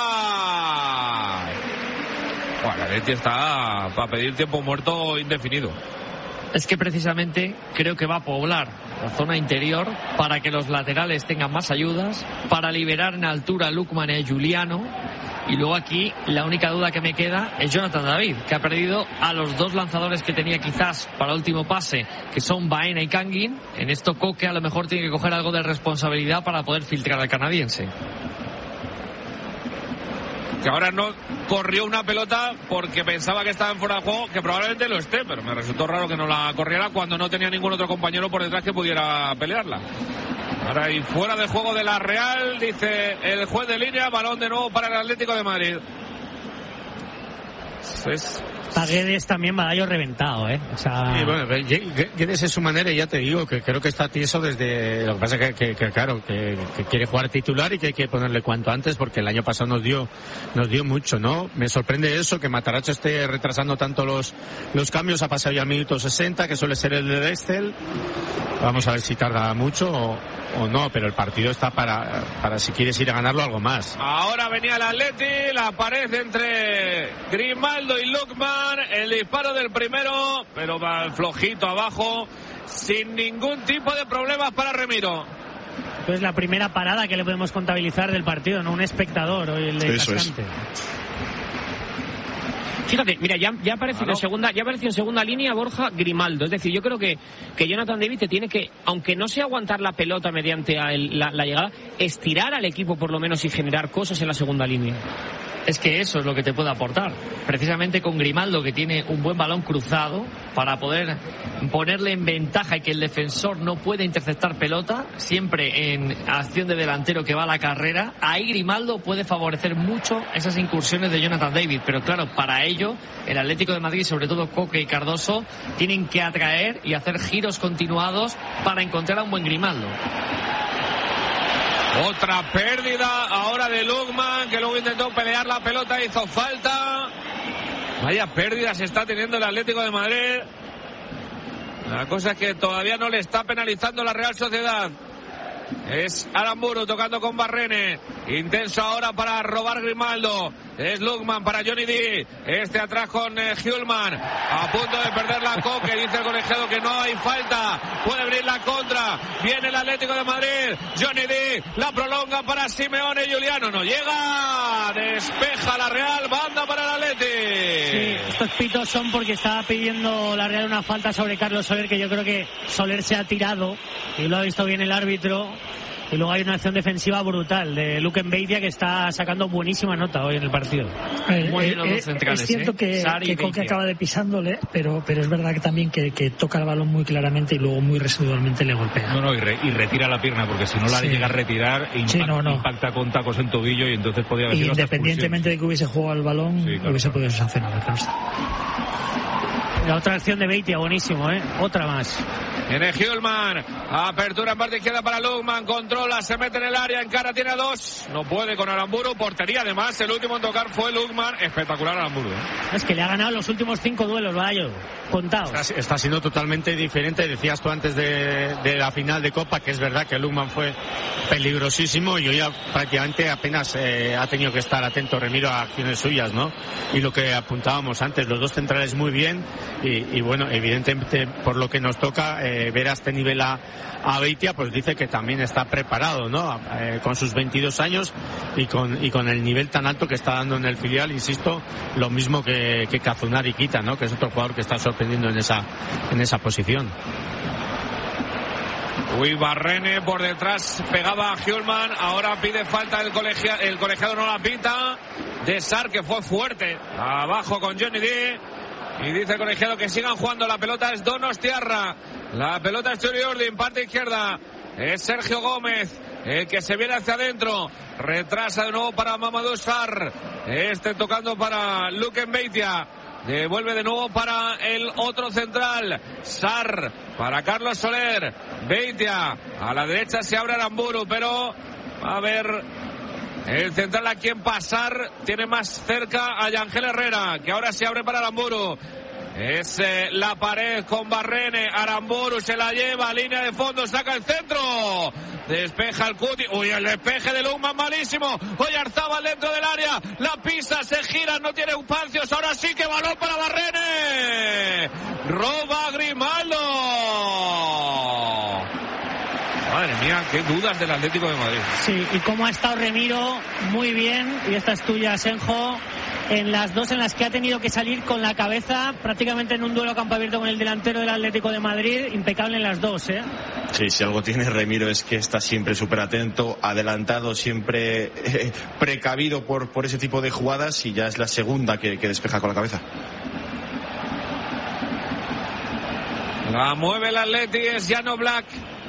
Bueno, la Leti está para pedir tiempo muerto indefinido. Es que precisamente creo que va a poblar la zona interior para que los laterales tengan más ayudas, para liberar en altura a Lukman y a Giuliano. Y luego aquí la única duda que me queda es Jonathan David, que ha perdido a los 2 lanzadores que tenía quizás para el último pase, que son Baena y Kangin. En esto Coque a lo mejor tiene que coger algo de responsabilidad para poder filtrar al canadiense. Que ahora no corrió una pelota porque pensaba que estaba en fuera de juego, que probablemente lo esté, pero me resultó raro que no la corriera cuando no tenía ningún otro compañero por detrás que pudiera pelearla. Ahora y fuera de juego de la Real, dice el juez de línea, balón de nuevo para el Atlético de Madrid. Guedes también Badallo reventado, O sea... Sí, bueno, Guedes es su manera y ya te digo que creo que está tieso desde... Lo que pasa es que claro, que quiere jugar titular y que hay que ponerle cuanto antes porque el año pasado nos dio mucho, ¿no? Me sorprende eso, que Matarazzo esté retrasando tanto los cambios, ha pasado ya al minuto 60, que suele ser el de Dextel. Vamos a ver si tarda mucho o no, pero el partido está para si quieres ir a ganarlo algo más. Ahora venía el Atleti, la pared entre Grimaldo y Lukman, el disparo del primero, pero va flojito abajo, sin ningún tipo de problemas para Remiro. Pues la primera parada que le podemos contabilizar del partido, no un espectador, hoy el de Cascante. Fíjate, mira, ya apareció en segunda línea Borja Grimaldo. Es decir, yo creo que Jonathan David te tiene que, aunque no sea aguantar la pelota mediante la llegada, estirar al equipo por lo menos y generar cosas en la segunda línea. Es que eso es lo que te puede aportar. Precisamente con Grimaldo, que tiene un buen balón cruzado para poder ponerle en ventaja y que el defensor no pueda interceptar pelota, siempre en acción de delantero que va a la carrera. Ahí Grimaldo puede favorecer mucho esas incursiones de Jonathan David. Pero claro, para ello, el Atlético de Madrid, sobre todo Coque y Cardoso, tienen que atraer y hacer giros continuados para encontrar a un buen Grimaldo. Otra pérdida ahora de Lukman, que luego intentó pelear la pelota, hizo falta. Vaya pérdida se está teniendo el Atlético de Madrid. La cosa es que todavía no le está penalizando la Real Sociedad. Es Aramburu tocando con Barrene. Intenso ahora para robar Grimaldo. Es Lukman para Johnny D. Atrás con Hjulman. A punto de perder la Coque. Dice el colegiado que no hay falta. Puede abrir la contra. Viene el Atlético de Madrid. Johnny D. La prolonga para Simeone. Juliano no llega. Despeja la Real. Banda para el Atleti. Sí, estos pitos son porque estaba pidiendo la Real una falta sobre Carlos Soler, que yo creo que Soler se ha tirado y lo ha visto bien el árbitro. Y luego hay una acción defensiva brutal de Luke Mbeitia, que está sacando buenísima nota hoy en el partido. Es cierto que Coque acaba de pisándole, pero es verdad que también que toca el balón muy claramente y luego muy residualmente le golpea. Y retira la pierna, porque si no la llega a retirar, impacta con tacos en tobillo y entonces podría haber sido independientemente de que hubiese jugado al balón, hubiese podido sancionar. La otra acción de Beitia, buenísimo, otra más. Viene Hjulman, apertura en parte izquierda para Lukman, controla, se mete en el área, encara, tiene a dos, no puede con Aramburu, portería además, el último en tocar fue Lukman, espectacular Aramburu. Es que le ha ganado los últimos 5 duelos, Bayo, contados. Está siendo totalmente diferente, decías tú antes de la final de Copa, que es verdad que Lukman fue peligrosísimo y hoy prácticamente apenas ha tenido que estar atento Remiro a acciones suyas, ¿no? Y lo que apuntábamos antes, los dos centrales muy bien y bueno, evidentemente por lo que nos toca ver a este nivel a Beitia, pues dice que también está preparado, ¿no? Con sus 22 años y con el nivel tan alto que está dando en el filial, insisto, lo mismo que Kazunari Kita, ¿no? Que es otro jugador que está sorprendiendo en esa posición. Barrene por detrás pegaba a Hjulman, ahora pide falta el colegiado no la pita. De Sar, que fue fuerte abajo con Johnny D. Y dice el colegiado que sigan jugando. La pelota es Donostiarra. La pelota es Turiurdi en parte izquierda. Es Sergio Gómez el que se viene hacia adentro. Retrasa de nuevo para Mamadou Sarr. Tocando para Luke Mbeitia. Devuelve de nuevo para el otro central. Sarr para Carlos Soler. Beitia. A la derecha se abre Aramburu, pero a ver... El central a quien pasar, tiene más cerca a Yangel Herrera, que ahora se abre para Aramburu. Es la pared con Barrene. Aramburu se la lleva, línea de fondo, saca el centro. Despeja el Cuti. Uy, el despeje de Lukman malísimo. Oyarzábal dentro del área. La pisa, se gira, no tiene espacios. Ahora sí que balón para Barrene. Roba Grimaldo. Madre mía, qué dudas del Atlético de Madrid. Sí, y cómo ha estado Remiro, muy bien, y esta es tuya, Senjo, en las dos en las que ha tenido que salir con la cabeza, prácticamente en un duelo a campo abierto con el delantero del Atlético de Madrid, impecable en las dos, Sí, si algo tiene Remiro es que está siempre súper atento, adelantado, siempre precavido por ese tipo de jugadas, y ya es la segunda que despeja con la cabeza. La mueve el Atleti, es Jan Oblak.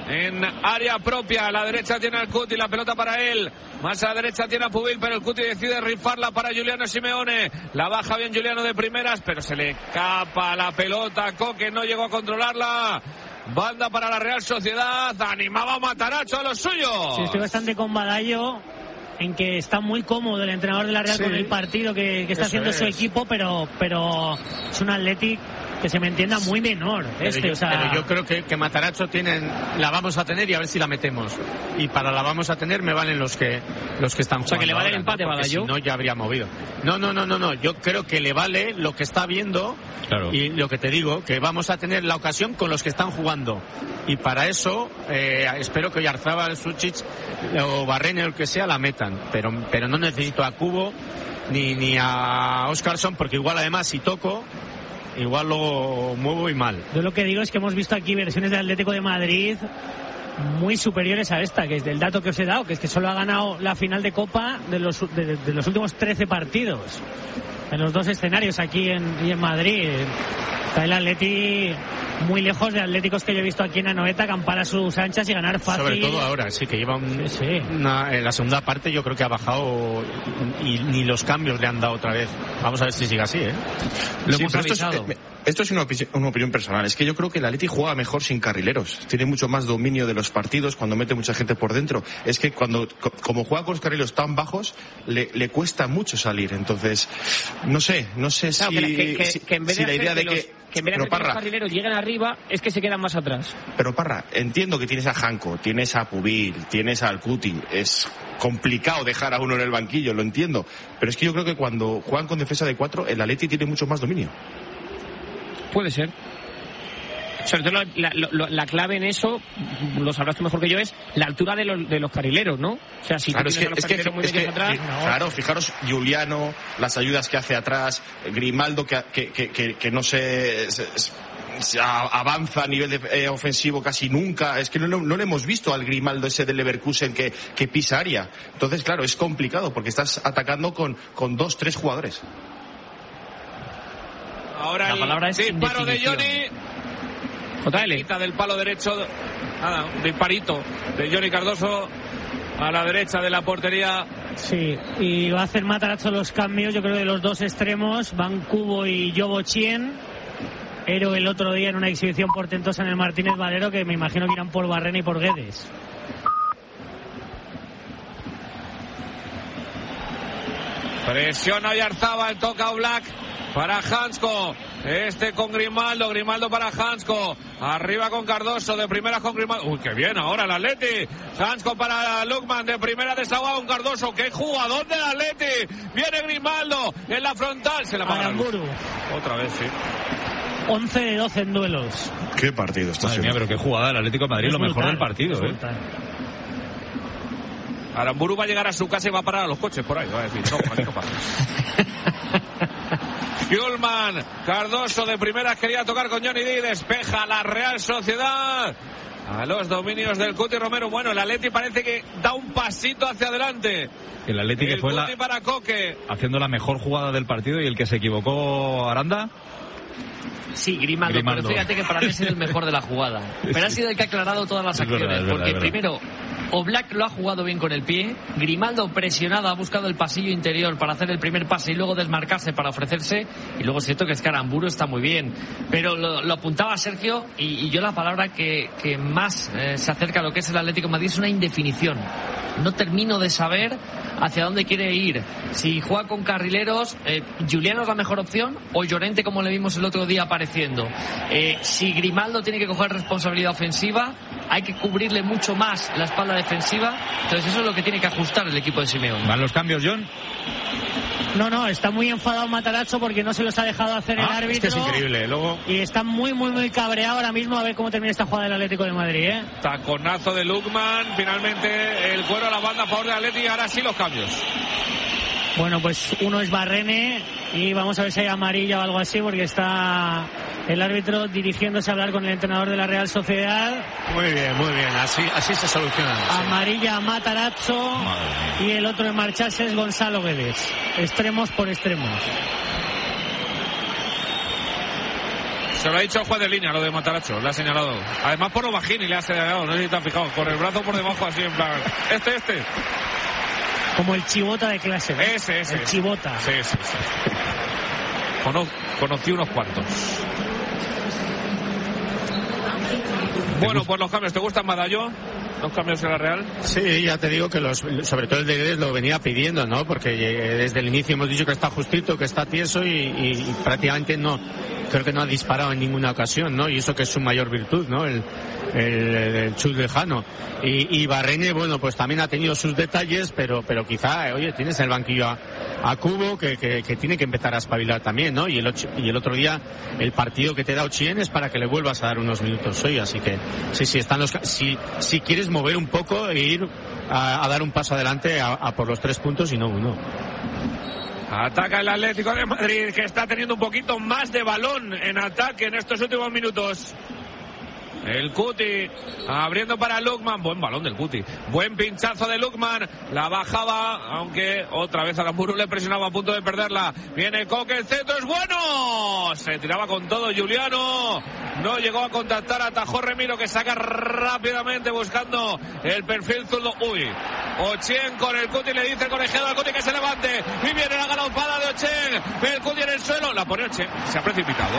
en área propia. A la derecha tiene al Cuti, la pelota para él. Más a la derecha tiene a Pubil, pero el Cuti decide rifarla para Giuliano Simeone. La baja bien Giuliano de primeras, pero se le escapa la pelota. Coque no llegó a controlarla. Banda para la Real Sociedad. Animaba a Matarazzo a los suyos. Sí, estoy bastante con Badallo en que está muy cómodo el entrenador de la Real con el partido que está haciendo su equipo, pero es un Athletic que se me entienda muy menor. Pero yo creo que Matarazzo la vamos a tener y a ver si la metemos. Y para la vamos a tener me valen los que están jugando. O sea, que le vale el empate, Badallo. Si no, ya habría movido. No. Yo creo que le vale lo que está viendo. Claro. Y lo que te digo, que vamos a tener la ocasión con los que están jugando. Y para eso, espero que Oyarzabal, Suchich o Barrene o el que sea la metan. Pero no necesito a Cubo ni a Óscarson, porque igual además si toco, igual lo muevo y mal. Yo lo que digo es que hemos visto aquí versiones del Atlético de Madrid muy superiores a esta, que es del dato que os he dado, que es que solo ha ganado la final de Copa de los últimos 13 partidos. En los dos escenarios, aquí en Madrid. Está el Atleti muy lejos de atléticos que yo he visto aquí en Anoeta, campar a sus anchas y ganar fácil. Sobre todo ahora, sí, que lleva en la segunda parte yo creo que ha bajado y ni los cambios le han dado otra vez. Vamos a ver si sigue así, ¿eh? Lo hemos avisado. Esto es una opinión personal. Es que yo creo que el Atleti juega mejor sin carrileros. Tiene mucho más dominio de los partidos cuando mete mucha gente por dentro. Es que como juega con los carrileros tan bajos, le cuesta mucho salir. Entonces, no sé si en vez de la idea de que en vez de hacer que los carrileros lleguen arriba, es que se quedan más atrás. Pero Parra, entiendo que tienes a Janko, tienes a Pubil, tienes al Cuti. Es complicado dejar a uno en el banquillo, lo entiendo. Pero es que yo creo que cuando juegan con defensa de 4, el Atleti tiene mucho más dominio. Puede ser. Sobre todo la clave en eso, lo sabrás tú mejor que yo, es la altura de los carrileros, ¿no? O sea, si claro, tú tienes los carrileros muy metidos atrás... Claro, fijaros, Giuliano, las ayudas que hace atrás, Grimaldo que no se avanza a nivel ofensivo casi nunca. Es que no le hemos visto al Grimaldo ese del Leverkusen que pisa área. Entonces, claro, es complicado porque estás atacando con 2-3 jugadores. Ahora la palabra es disparo de Johnny. JL. Del palo derecho. Nada, un disparito de Johnny Cardoso a la derecha de la portería. Sí, y va a hacer Matarazzo los cambios, yo creo, de los dos extremos. Van Cubo y Yobo Chien. Héroe el otro día en una exhibición portentosa en el Martínez Valero, que me imagino que irán por Barrena y por Guedes. Presiona Oyarzabal, toca Oblak para Hansko, con Grimaldo para Hansko, arriba con Cardoso, de primera con Grimaldo, uy, qué bien ahora el Atleti, Hansko para Lukman, de primera desahogado con Cardoso, qué jugador del Atleti, viene Grimaldo, en la frontal, se la paga otra vez, sí. 11 de 12 en duelos. Qué partido está haciendo. Pero qué jugada el Atlético de Madrid, lo mejor del partido, Aramburu va a llegar a su casa y va a parar a los coches por ahí, va a decir, no pasa. Gulman, Cardoso de primeras quería tocar con Johnny D, despeja la Real Sociedad a los dominios del Cuti Romero. Bueno, el Atleti parece que da un pasito hacia adelante. El Atleti que fue para Coque, haciendo la mejor jugada del partido, y el que se equivocó, Aranda. Sí, Grimaldo, pero fíjate que para mí ha sido el mejor de la jugada. Pero ha sido el que ha aclarado todas las acciones, porque primero Oblak lo ha jugado bien con el pie, Grimaldo presionado ha buscado el pasillo interior para hacer el primer pase y luego desmarcarse para ofrecerse, y luego es cierto que Aramburu está muy bien, pero lo apuntaba Sergio, y yo la palabra que más se acerca a lo que es el Atlético de Madrid es una indefinición. No termino de saber hacia dónde quiere ir. Si juega con carrileros, Giuliano es la mejor opción, o Llorente, como le vimos el otro día apareciendo. Si Grimaldo tiene que coger responsabilidad ofensiva, hay que cubrirle mucho más la espalda defensiva. Entonces eso es lo que tiene que ajustar el equipo de Simeone. ¿Van los cambios, John? No, está muy enfadado Matarazzo porque no se los ha dejado hacer el árbitro. Es que es increíble, luego... Y está muy cabreado ahora mismo a ver cómo termina esta jugada del Atlético de Madrid, Taconazo de Lukman, finalmente el cuero a la banda a favor de Atleti, ahora sí los cambios. Bueno, pues uno es Barrene y vamos a ver si hay amarilla o algo así, porque está el árbitro dirigiéndose a hablar con el entrenador de la Real Sociedad. Muy bien, así se soluciona. Amarilla a Matarazzo y el otro en marcharse es Gonzalo Guedes. Extremos por extremos. Se lo ha dicho el juez de línea, lo de Mataracho, le ha señalado. Además por lo bajín y le ha señalado, no sé si te has fijado, con el brazo por debajo así en plan, este. Como el chivota de clase, ¿no? Ese. El chivota. Sí. Conocí unos cuantos. Bueno, pues los cambios, ¿te gustan, Madallo? ¿Los cambios en la Real? Sí, ya te digo que sobre todo el de Guedes lo venía pidiendo, ¿no? Porque desde el inicio hemos dicho que está justito, que está tieso y prácticamente creo que no ha disparado en ninguna ocasión, ¿no? Y eso que es su mayor virtud, ¿no? El chut lejano. Y Barreñe, bueno, pues también ha tenido sus detalles, pero quizá, oye, tienes el banquillo a Cubo que tiene que empezar a espabilar también, ¿no? Y el otro día el partido que te da Ochien es para que le vuelvas a dar unos minutos hoy, así que sí, están si quieres mover un poco e ir a dar un paso adelante a por los 3 puntos y no uno. Ataca el Atlético de Madrid, que está teniendo un poquito más de balón en ataque en estos últimos minutos. El Cuti abriendo para Lukman. Buen balón del Cuti. Buen pinchazo de Lukman. La bajaba, aunque otra vez Aramburu le presionaba a punto de perderla. Viene Coque, el centro es bueno. Se tiraba con todo Juliano. No llegó a contactar, atajó Remiro, que saca rápidamente buscando el perfil zurdo. Uy. Ochien con el Cuti, le dice el colegiado al Cuti que se levante. Y viene la galopada de Ochien. El Cuti en el suelo. La pone Ochien. Se ha precipitado.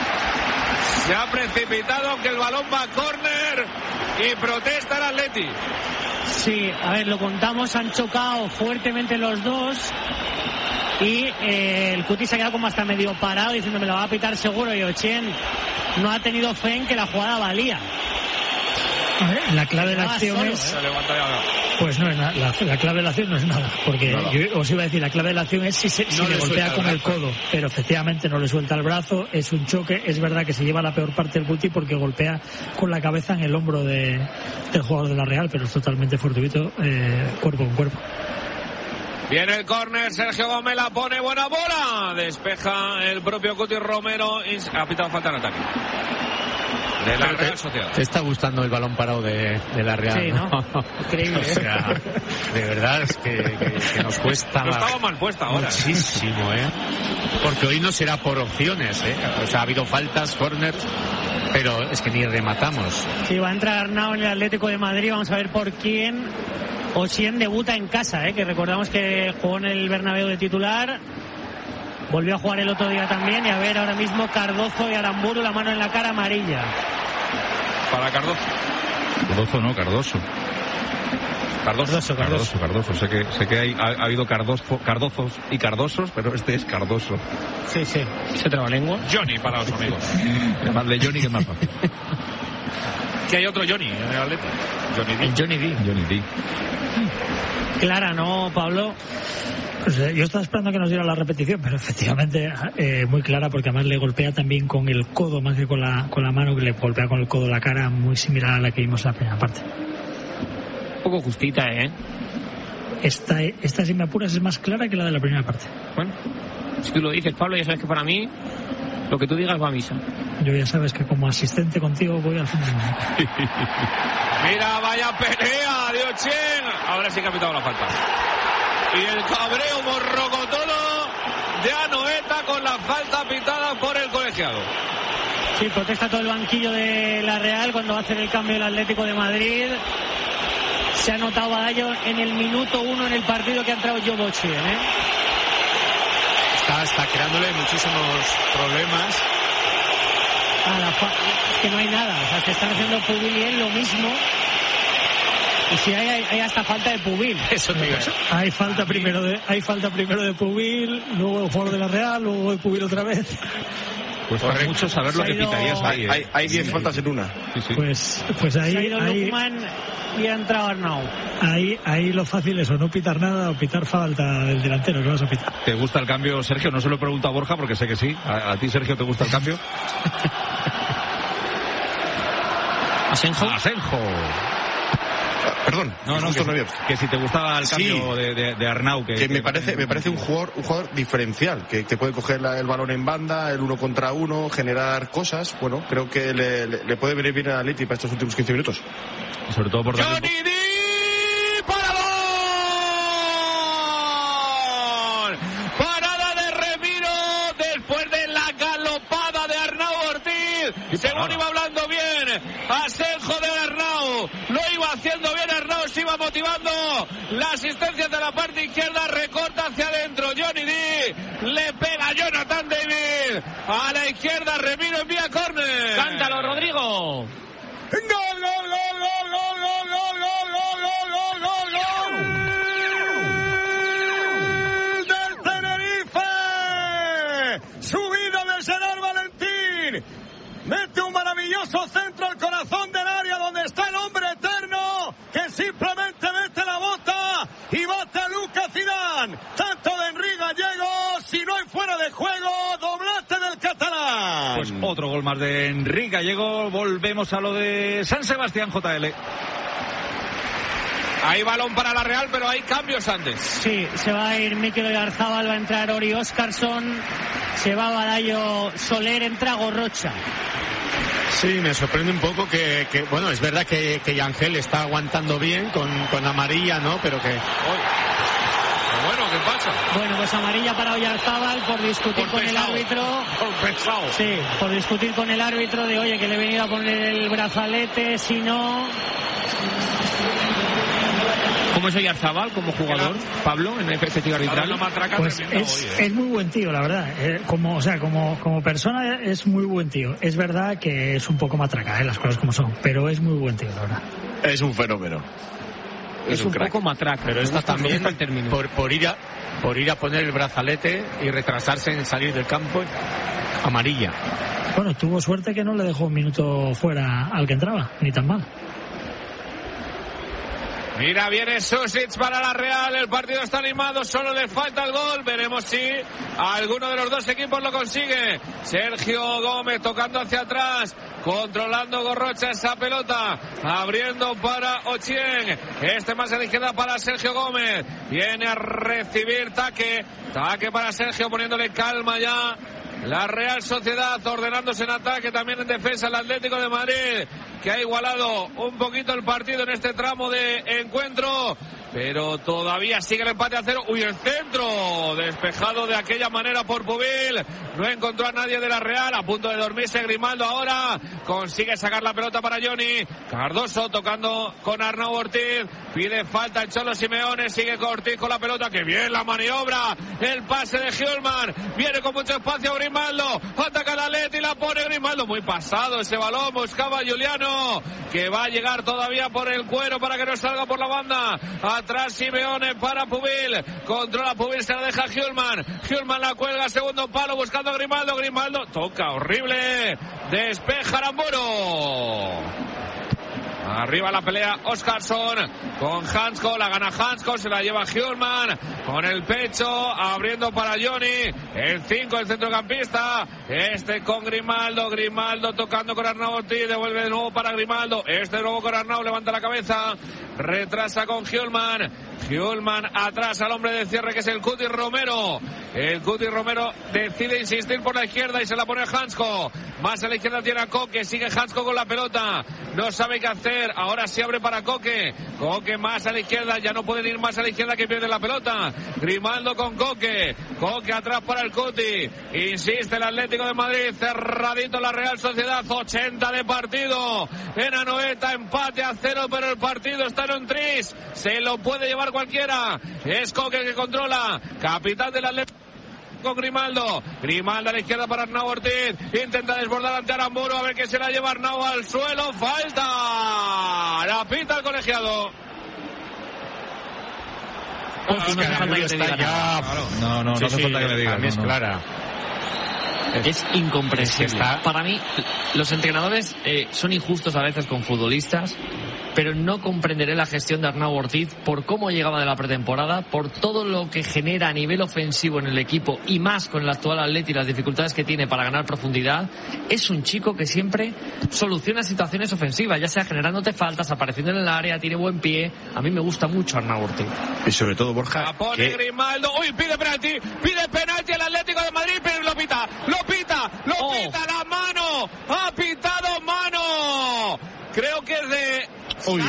Aunque el balón va a córner y protesta el Atleti. Sí, a ver, lo contamos, han chocado fuertemente los dos y el Cuti se ha quedado como hasta medio parado diciendo me la va a pitar seguro, y Ochien no ha tenido fe en que la jugada valía. A ver, la clave de la acción es... Pues no, la clave de la acción no es nada, porque yo os iba a decir, la clave de la acción es si le golpea con el codo, pero efectivamente no le suelta el brazo, es un choque, es verdad que se lleva la peor parte del Cuti porque golpea con la cabeza en el hombro del jugador de la Real, pero es totalmente fortuito, cuerpo con cuerpo. Viene el córner, Sergio Gómez la pone, buena bola, despeja el propio Cuti Romero y ha pitado falta en ataque. De la Real Sociedad. ¿Te está gustando el balón parado de la Real? Sí, ¿no? Increíble. O sea, de verdad es que nos cuesta. No estaba mal puesta ahora. Muchísimo, Porque hoy no será por opciones, O sea, ha habido faltas, corners, pero es que ni rematamos. Sí, va a entrar Arnau en el Atlético de Madrid. Vamos a ver por quién. Ochien debuta en casa, que recordamos que jugó en el Bernabéu de titular. Volvió a jugar el otro día también. Y a ver ahora mismo Cardozo y Aramburu, la mano en la cara, amarilla. Para Cardozo. Cardoso. Sé que ha habido Cardozos y Cardosos, pero este es Cardoso. Sí. Se traba lengua. Johnny para los amigos. Llamarle Johnny, que es más fácil. Que hay otro Johnny en el Atleti. Johnny D. Clara, ¿no, Pablo? Pues, yo estaba esperando que nos diera la repetición, pero efectivamente muy clara, porque además le golpea también con el codo más que con la mano, que le golpea con el codo la cara, muy similar a la que vimos en la primera parte. Un poco justita, Esta, si me apuras, es más clara que la de la primera parte. Bueno, si tú lo dices, Pablo, ya sabes que para mí lo que tú digas va a misa. Yo ya sabes que como asistente contigo voy al final. Mira, vaya pelea de Ochien. Ahora sí que ha pitado la falta. Y el cabreo morrocotono de Anoeta con la falta pitada por el colegiado. Sí, protesta todo el banquillo de la Real cuando va a hacer el cambio el Atlético de Madrid. Se ha notado Badallo en el minuto 1 en el partido que ha entrado Joe Ochien, Está creándole muchísimos problemas. Es que no hay nada, o sea, se están haciendo Pubil y él lo mismo. Y si hay hasta falta de Pubil. Eso te digo. Hay falta primero de Pubil, luego el jugador de la Real, luego de Pubil otra vez. Pues para mucho saber lo que pitarías ahí. Hay 10 faltas en una. Sí. Pues ahí. Se ha ido Lukman y ha entrado Arnau. Ahí lo fácil es o no pitar nada o pitar falta del delantero que vas a pitar. ¿Te gusta el cambio, Sergio? No se lo pregunto a Borja porque sé que sí. ¿A ti, Sergio, te gusta el cambio? Asenjo. Perdón, que si te gustaba el cambio de Arnau, que me parece un jugador diferencial, que te puede coger el balón en banda, el 1 contra 1, generar cosas. Bueno, creo que le puede venir bien a Atleti para estos últimos 15 minutos. Sobre todo por Johnny D. Parada de Remiro después de la galopada de Arnau Ortiz. balón iba hablando bien Asenjo de Arnau, lo iba haciendo bien Arnau, se iba motivando la asistencia de la parte izquierda, recorta hacia adentro Johnny D, le pega a Jonathan David a la izquierda, Remiro envía córner. Cántalo, Rodrigo. ¡Gol, gol, gol, gol, gol, gol, gol, gol, gol, gol, gol, gol del Tenerife! Subido de Gerard Valentín, mete un maravilloso centro al corazón del área donde está el hombre eterno que simplemente mete la bota y bate a Lucas Zidane. Tanto de Henry Gallego, si no hay fuera de juego, doblete del catalán. Pues otro gol más de Henry Gallego. Volvemos a lo de San Sebastián, JL. Hay balón para la Real, pero hay cambios antes. Sí, se va a ir Mikel Oyarzábal, va a entrar Ori Óscarsson, se va Balayo Soler, entra Gorrocha. Sí, me sorprende un poco que bueno, es verdad que Yangel está aguantando bien con amarilla, ¿no? Pero que... Bueno, ¿qué pasa? Bueno, pues amarilla para Oyarzábal por discutir con el árbitro. Por pesado. Sí, por discutir con el árbitro de, oye, que le he venido a poner el brazalete, si no... ¿Cómo es Oyarzábal como jugador, Pablo, en el perspectiva arbitral? Pues es muy buen tío, la verdad. Como persona es muy buen tío. Es verdad que es un poco matraca, las cosas como son, pero es muy buen tío, la verdad. Es un fenómeno. Es un poco matraca. Pero está también por ir a poner el brazalete y retrasarse en salir del campo, amarilla. Bueno, tuvo suerte que no le dejó un minuto fuera al que entraba, ni tan mal. Mira, viene Susic para la Real, el partido está animado, solo le falta el gol, veremos si alguno de los dos equipos lo consigue. Sergio Gómez tocando hacia atrás, controlando Gorrocha esa pelota, abriendo para Ochieng, este más a la izquierda para Sergio Gómez, viene a recibir taque para Sergio, poniéndole calma ya la Real Sociedad, ordenándose en ataque, también en defensa el Atlético de Madrid, que ha igualado un poquito el partido en este tramo de encuentro, pero todavía sigue el empate a 0. Uy, el centro despejado de aquella manera por Pubil, no encontró a nadie de la Real, a punto de dormirse Grimaldo ahora, consigue sacar la pelota para Johnny Cardoso, tocando con Arnau Ortiz, pide falta el Cholo Simeone, sigue Ortiz con la pelota, que bien la maniobra, el pase de Hjulmand, viene con mucho espacio Grimaldo, ataca la Leti y la pone Grimaldo, muy pasado ese balón, buscaba a Juliano, que va a llegar todavía por el cuero para que no salga por la banda, atrás Simeone para Pubil, controla Pubil, se la deja Hjulmand la cuelga, segundo palo buscando a Grimaldo, toca horrible, despeja Aramburu. Arriba la pelea Óscarsson con Hansko, la gana Hansko, se la lleva Hjulmand con el pecho, abriendo para Johnny, el 5, el centrocampista, con Grimaldo tocando con Arnau Ortiz, devuelve de nuevo para Grimaldo, de nuevo con Arnau, levanta la cabeza, retrasa con Hjulmand atrás al hombre de cierre que es el Cuti Romero. El Cuti Romero decide insistir por la izquierda y se la pone Hansko. Más a la izquierda tiene a Koke, sigue Hansko con la pelota, no sabe qué hacer, ahora sí abre para Koke más a la izquierda, ya no pueden ir más a la izquierda que pierde la pelota. Grimaldo con Koke atrás para el Cuti, insiste el Atlético de Madrid, cerradito la Real Sociedad, 80 de partido en Anoeta, empate a 0, pero el partido está en un tris, se lo puede llevar cualquiera, es Koke que controla, capitán del Atlético con Grimaldo a la izquierda para Arnau Ortiz, intenta desbordar ante Aramburu, a ver que se la lleva Arnau al suelo, falta, la pita el colegiado. No hace falta que te diga nada. No hace falta que me diga. Es clara. Es incomprensible. Para mí, los entrenadores son injustos a veces con futbolistas, pero no comprenderé la gestión de Arnau Ortiz por cómo llegaba de la pretemporada, por todo lo que genera a nivel ofensivo en el equipo y más con el actual Atleti y las dificultades que tiene para ganar profundidad. Es un chico que siempre soluciona situaciones ofensivas, ya sea generándote faltas, apareciendo en el área, tiene buen pie. A mí me gusta mucho Arnau Ortiz. Y sobre todo Borja. La pone Grimaldo, pide penalti el Atlético de Madrid, pero lo pita, la mano, ha pitado mano. Creo que es de...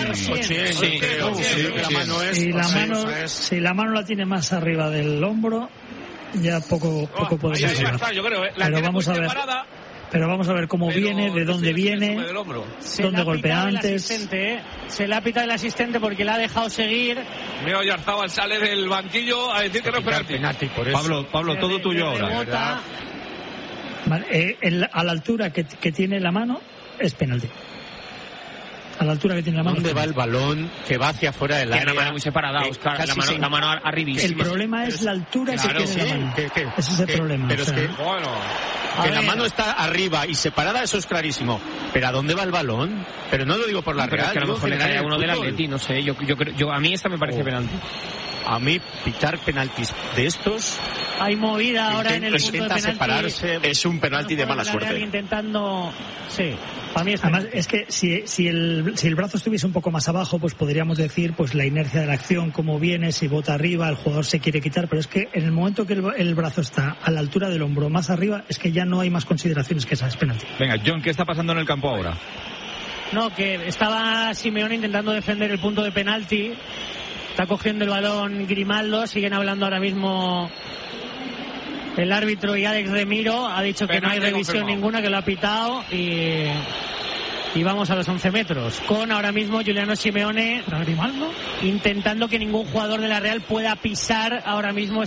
Si la mano la tiene más arriba del hombro, ya poco podemos hacer. Yo creo, pero vamos a ver. Pero vamos a ver cómo viene, de dónde viene, dónde golpea antes. Se le ha pitado el asistente porque le ha dejado seguir. Mira, Oyarzabal sale del banquillo a decir que no es penalti. Por eso. Pablo, todo tuyo ahora. Vale, a la altura que tiene la mano es penalti. A la altura que tiene la mano. ¿Dónde va el balón? Que va hacia afuera del área. La mano muy separada, Oscar. La mano arribísima. El problema es la altura que tiene la mano. Ese es el problema. Pero es que, que la mano está arriba y separada, eso es clarísimo. Pero ¿a dónde va el balón? Pero no lo digo por la Real. Es que a lo mejor le cae a uno del Atleti, no sé. A mí esta me parece penalti. A mí pitar penaltis de estos. Hay movida ahora en el punto de penalti. Separarse, es un penalti de mala suerte. Intentando, sí. Para mí además es que si el brazo estuviese un poco más abajo, pues podríamos decir pues la inercia de la acción, cómo viene, si bota arriba, el jugador se quiere quitar, pero es que en el momento que el brazo está a la altura del hombro más arriba, es que ya no hay más consideraciones que esa, es penalti. Venga, John, ¿qué está pasando en el campo ahora? No, que estaba Simeone intentando defender el punto de penalti. Está cogiendo el balón Grimaldo, siguen hablando ahora mismo el árbitro y Alex Remiro. Ha dicho que no hay revisión ninguna, que lo ha pitado y vamos a los 11 metros. Con ahora mismo Giuliano Simeone intentando que ningún jugador de la Real pueda pisar ahora mismo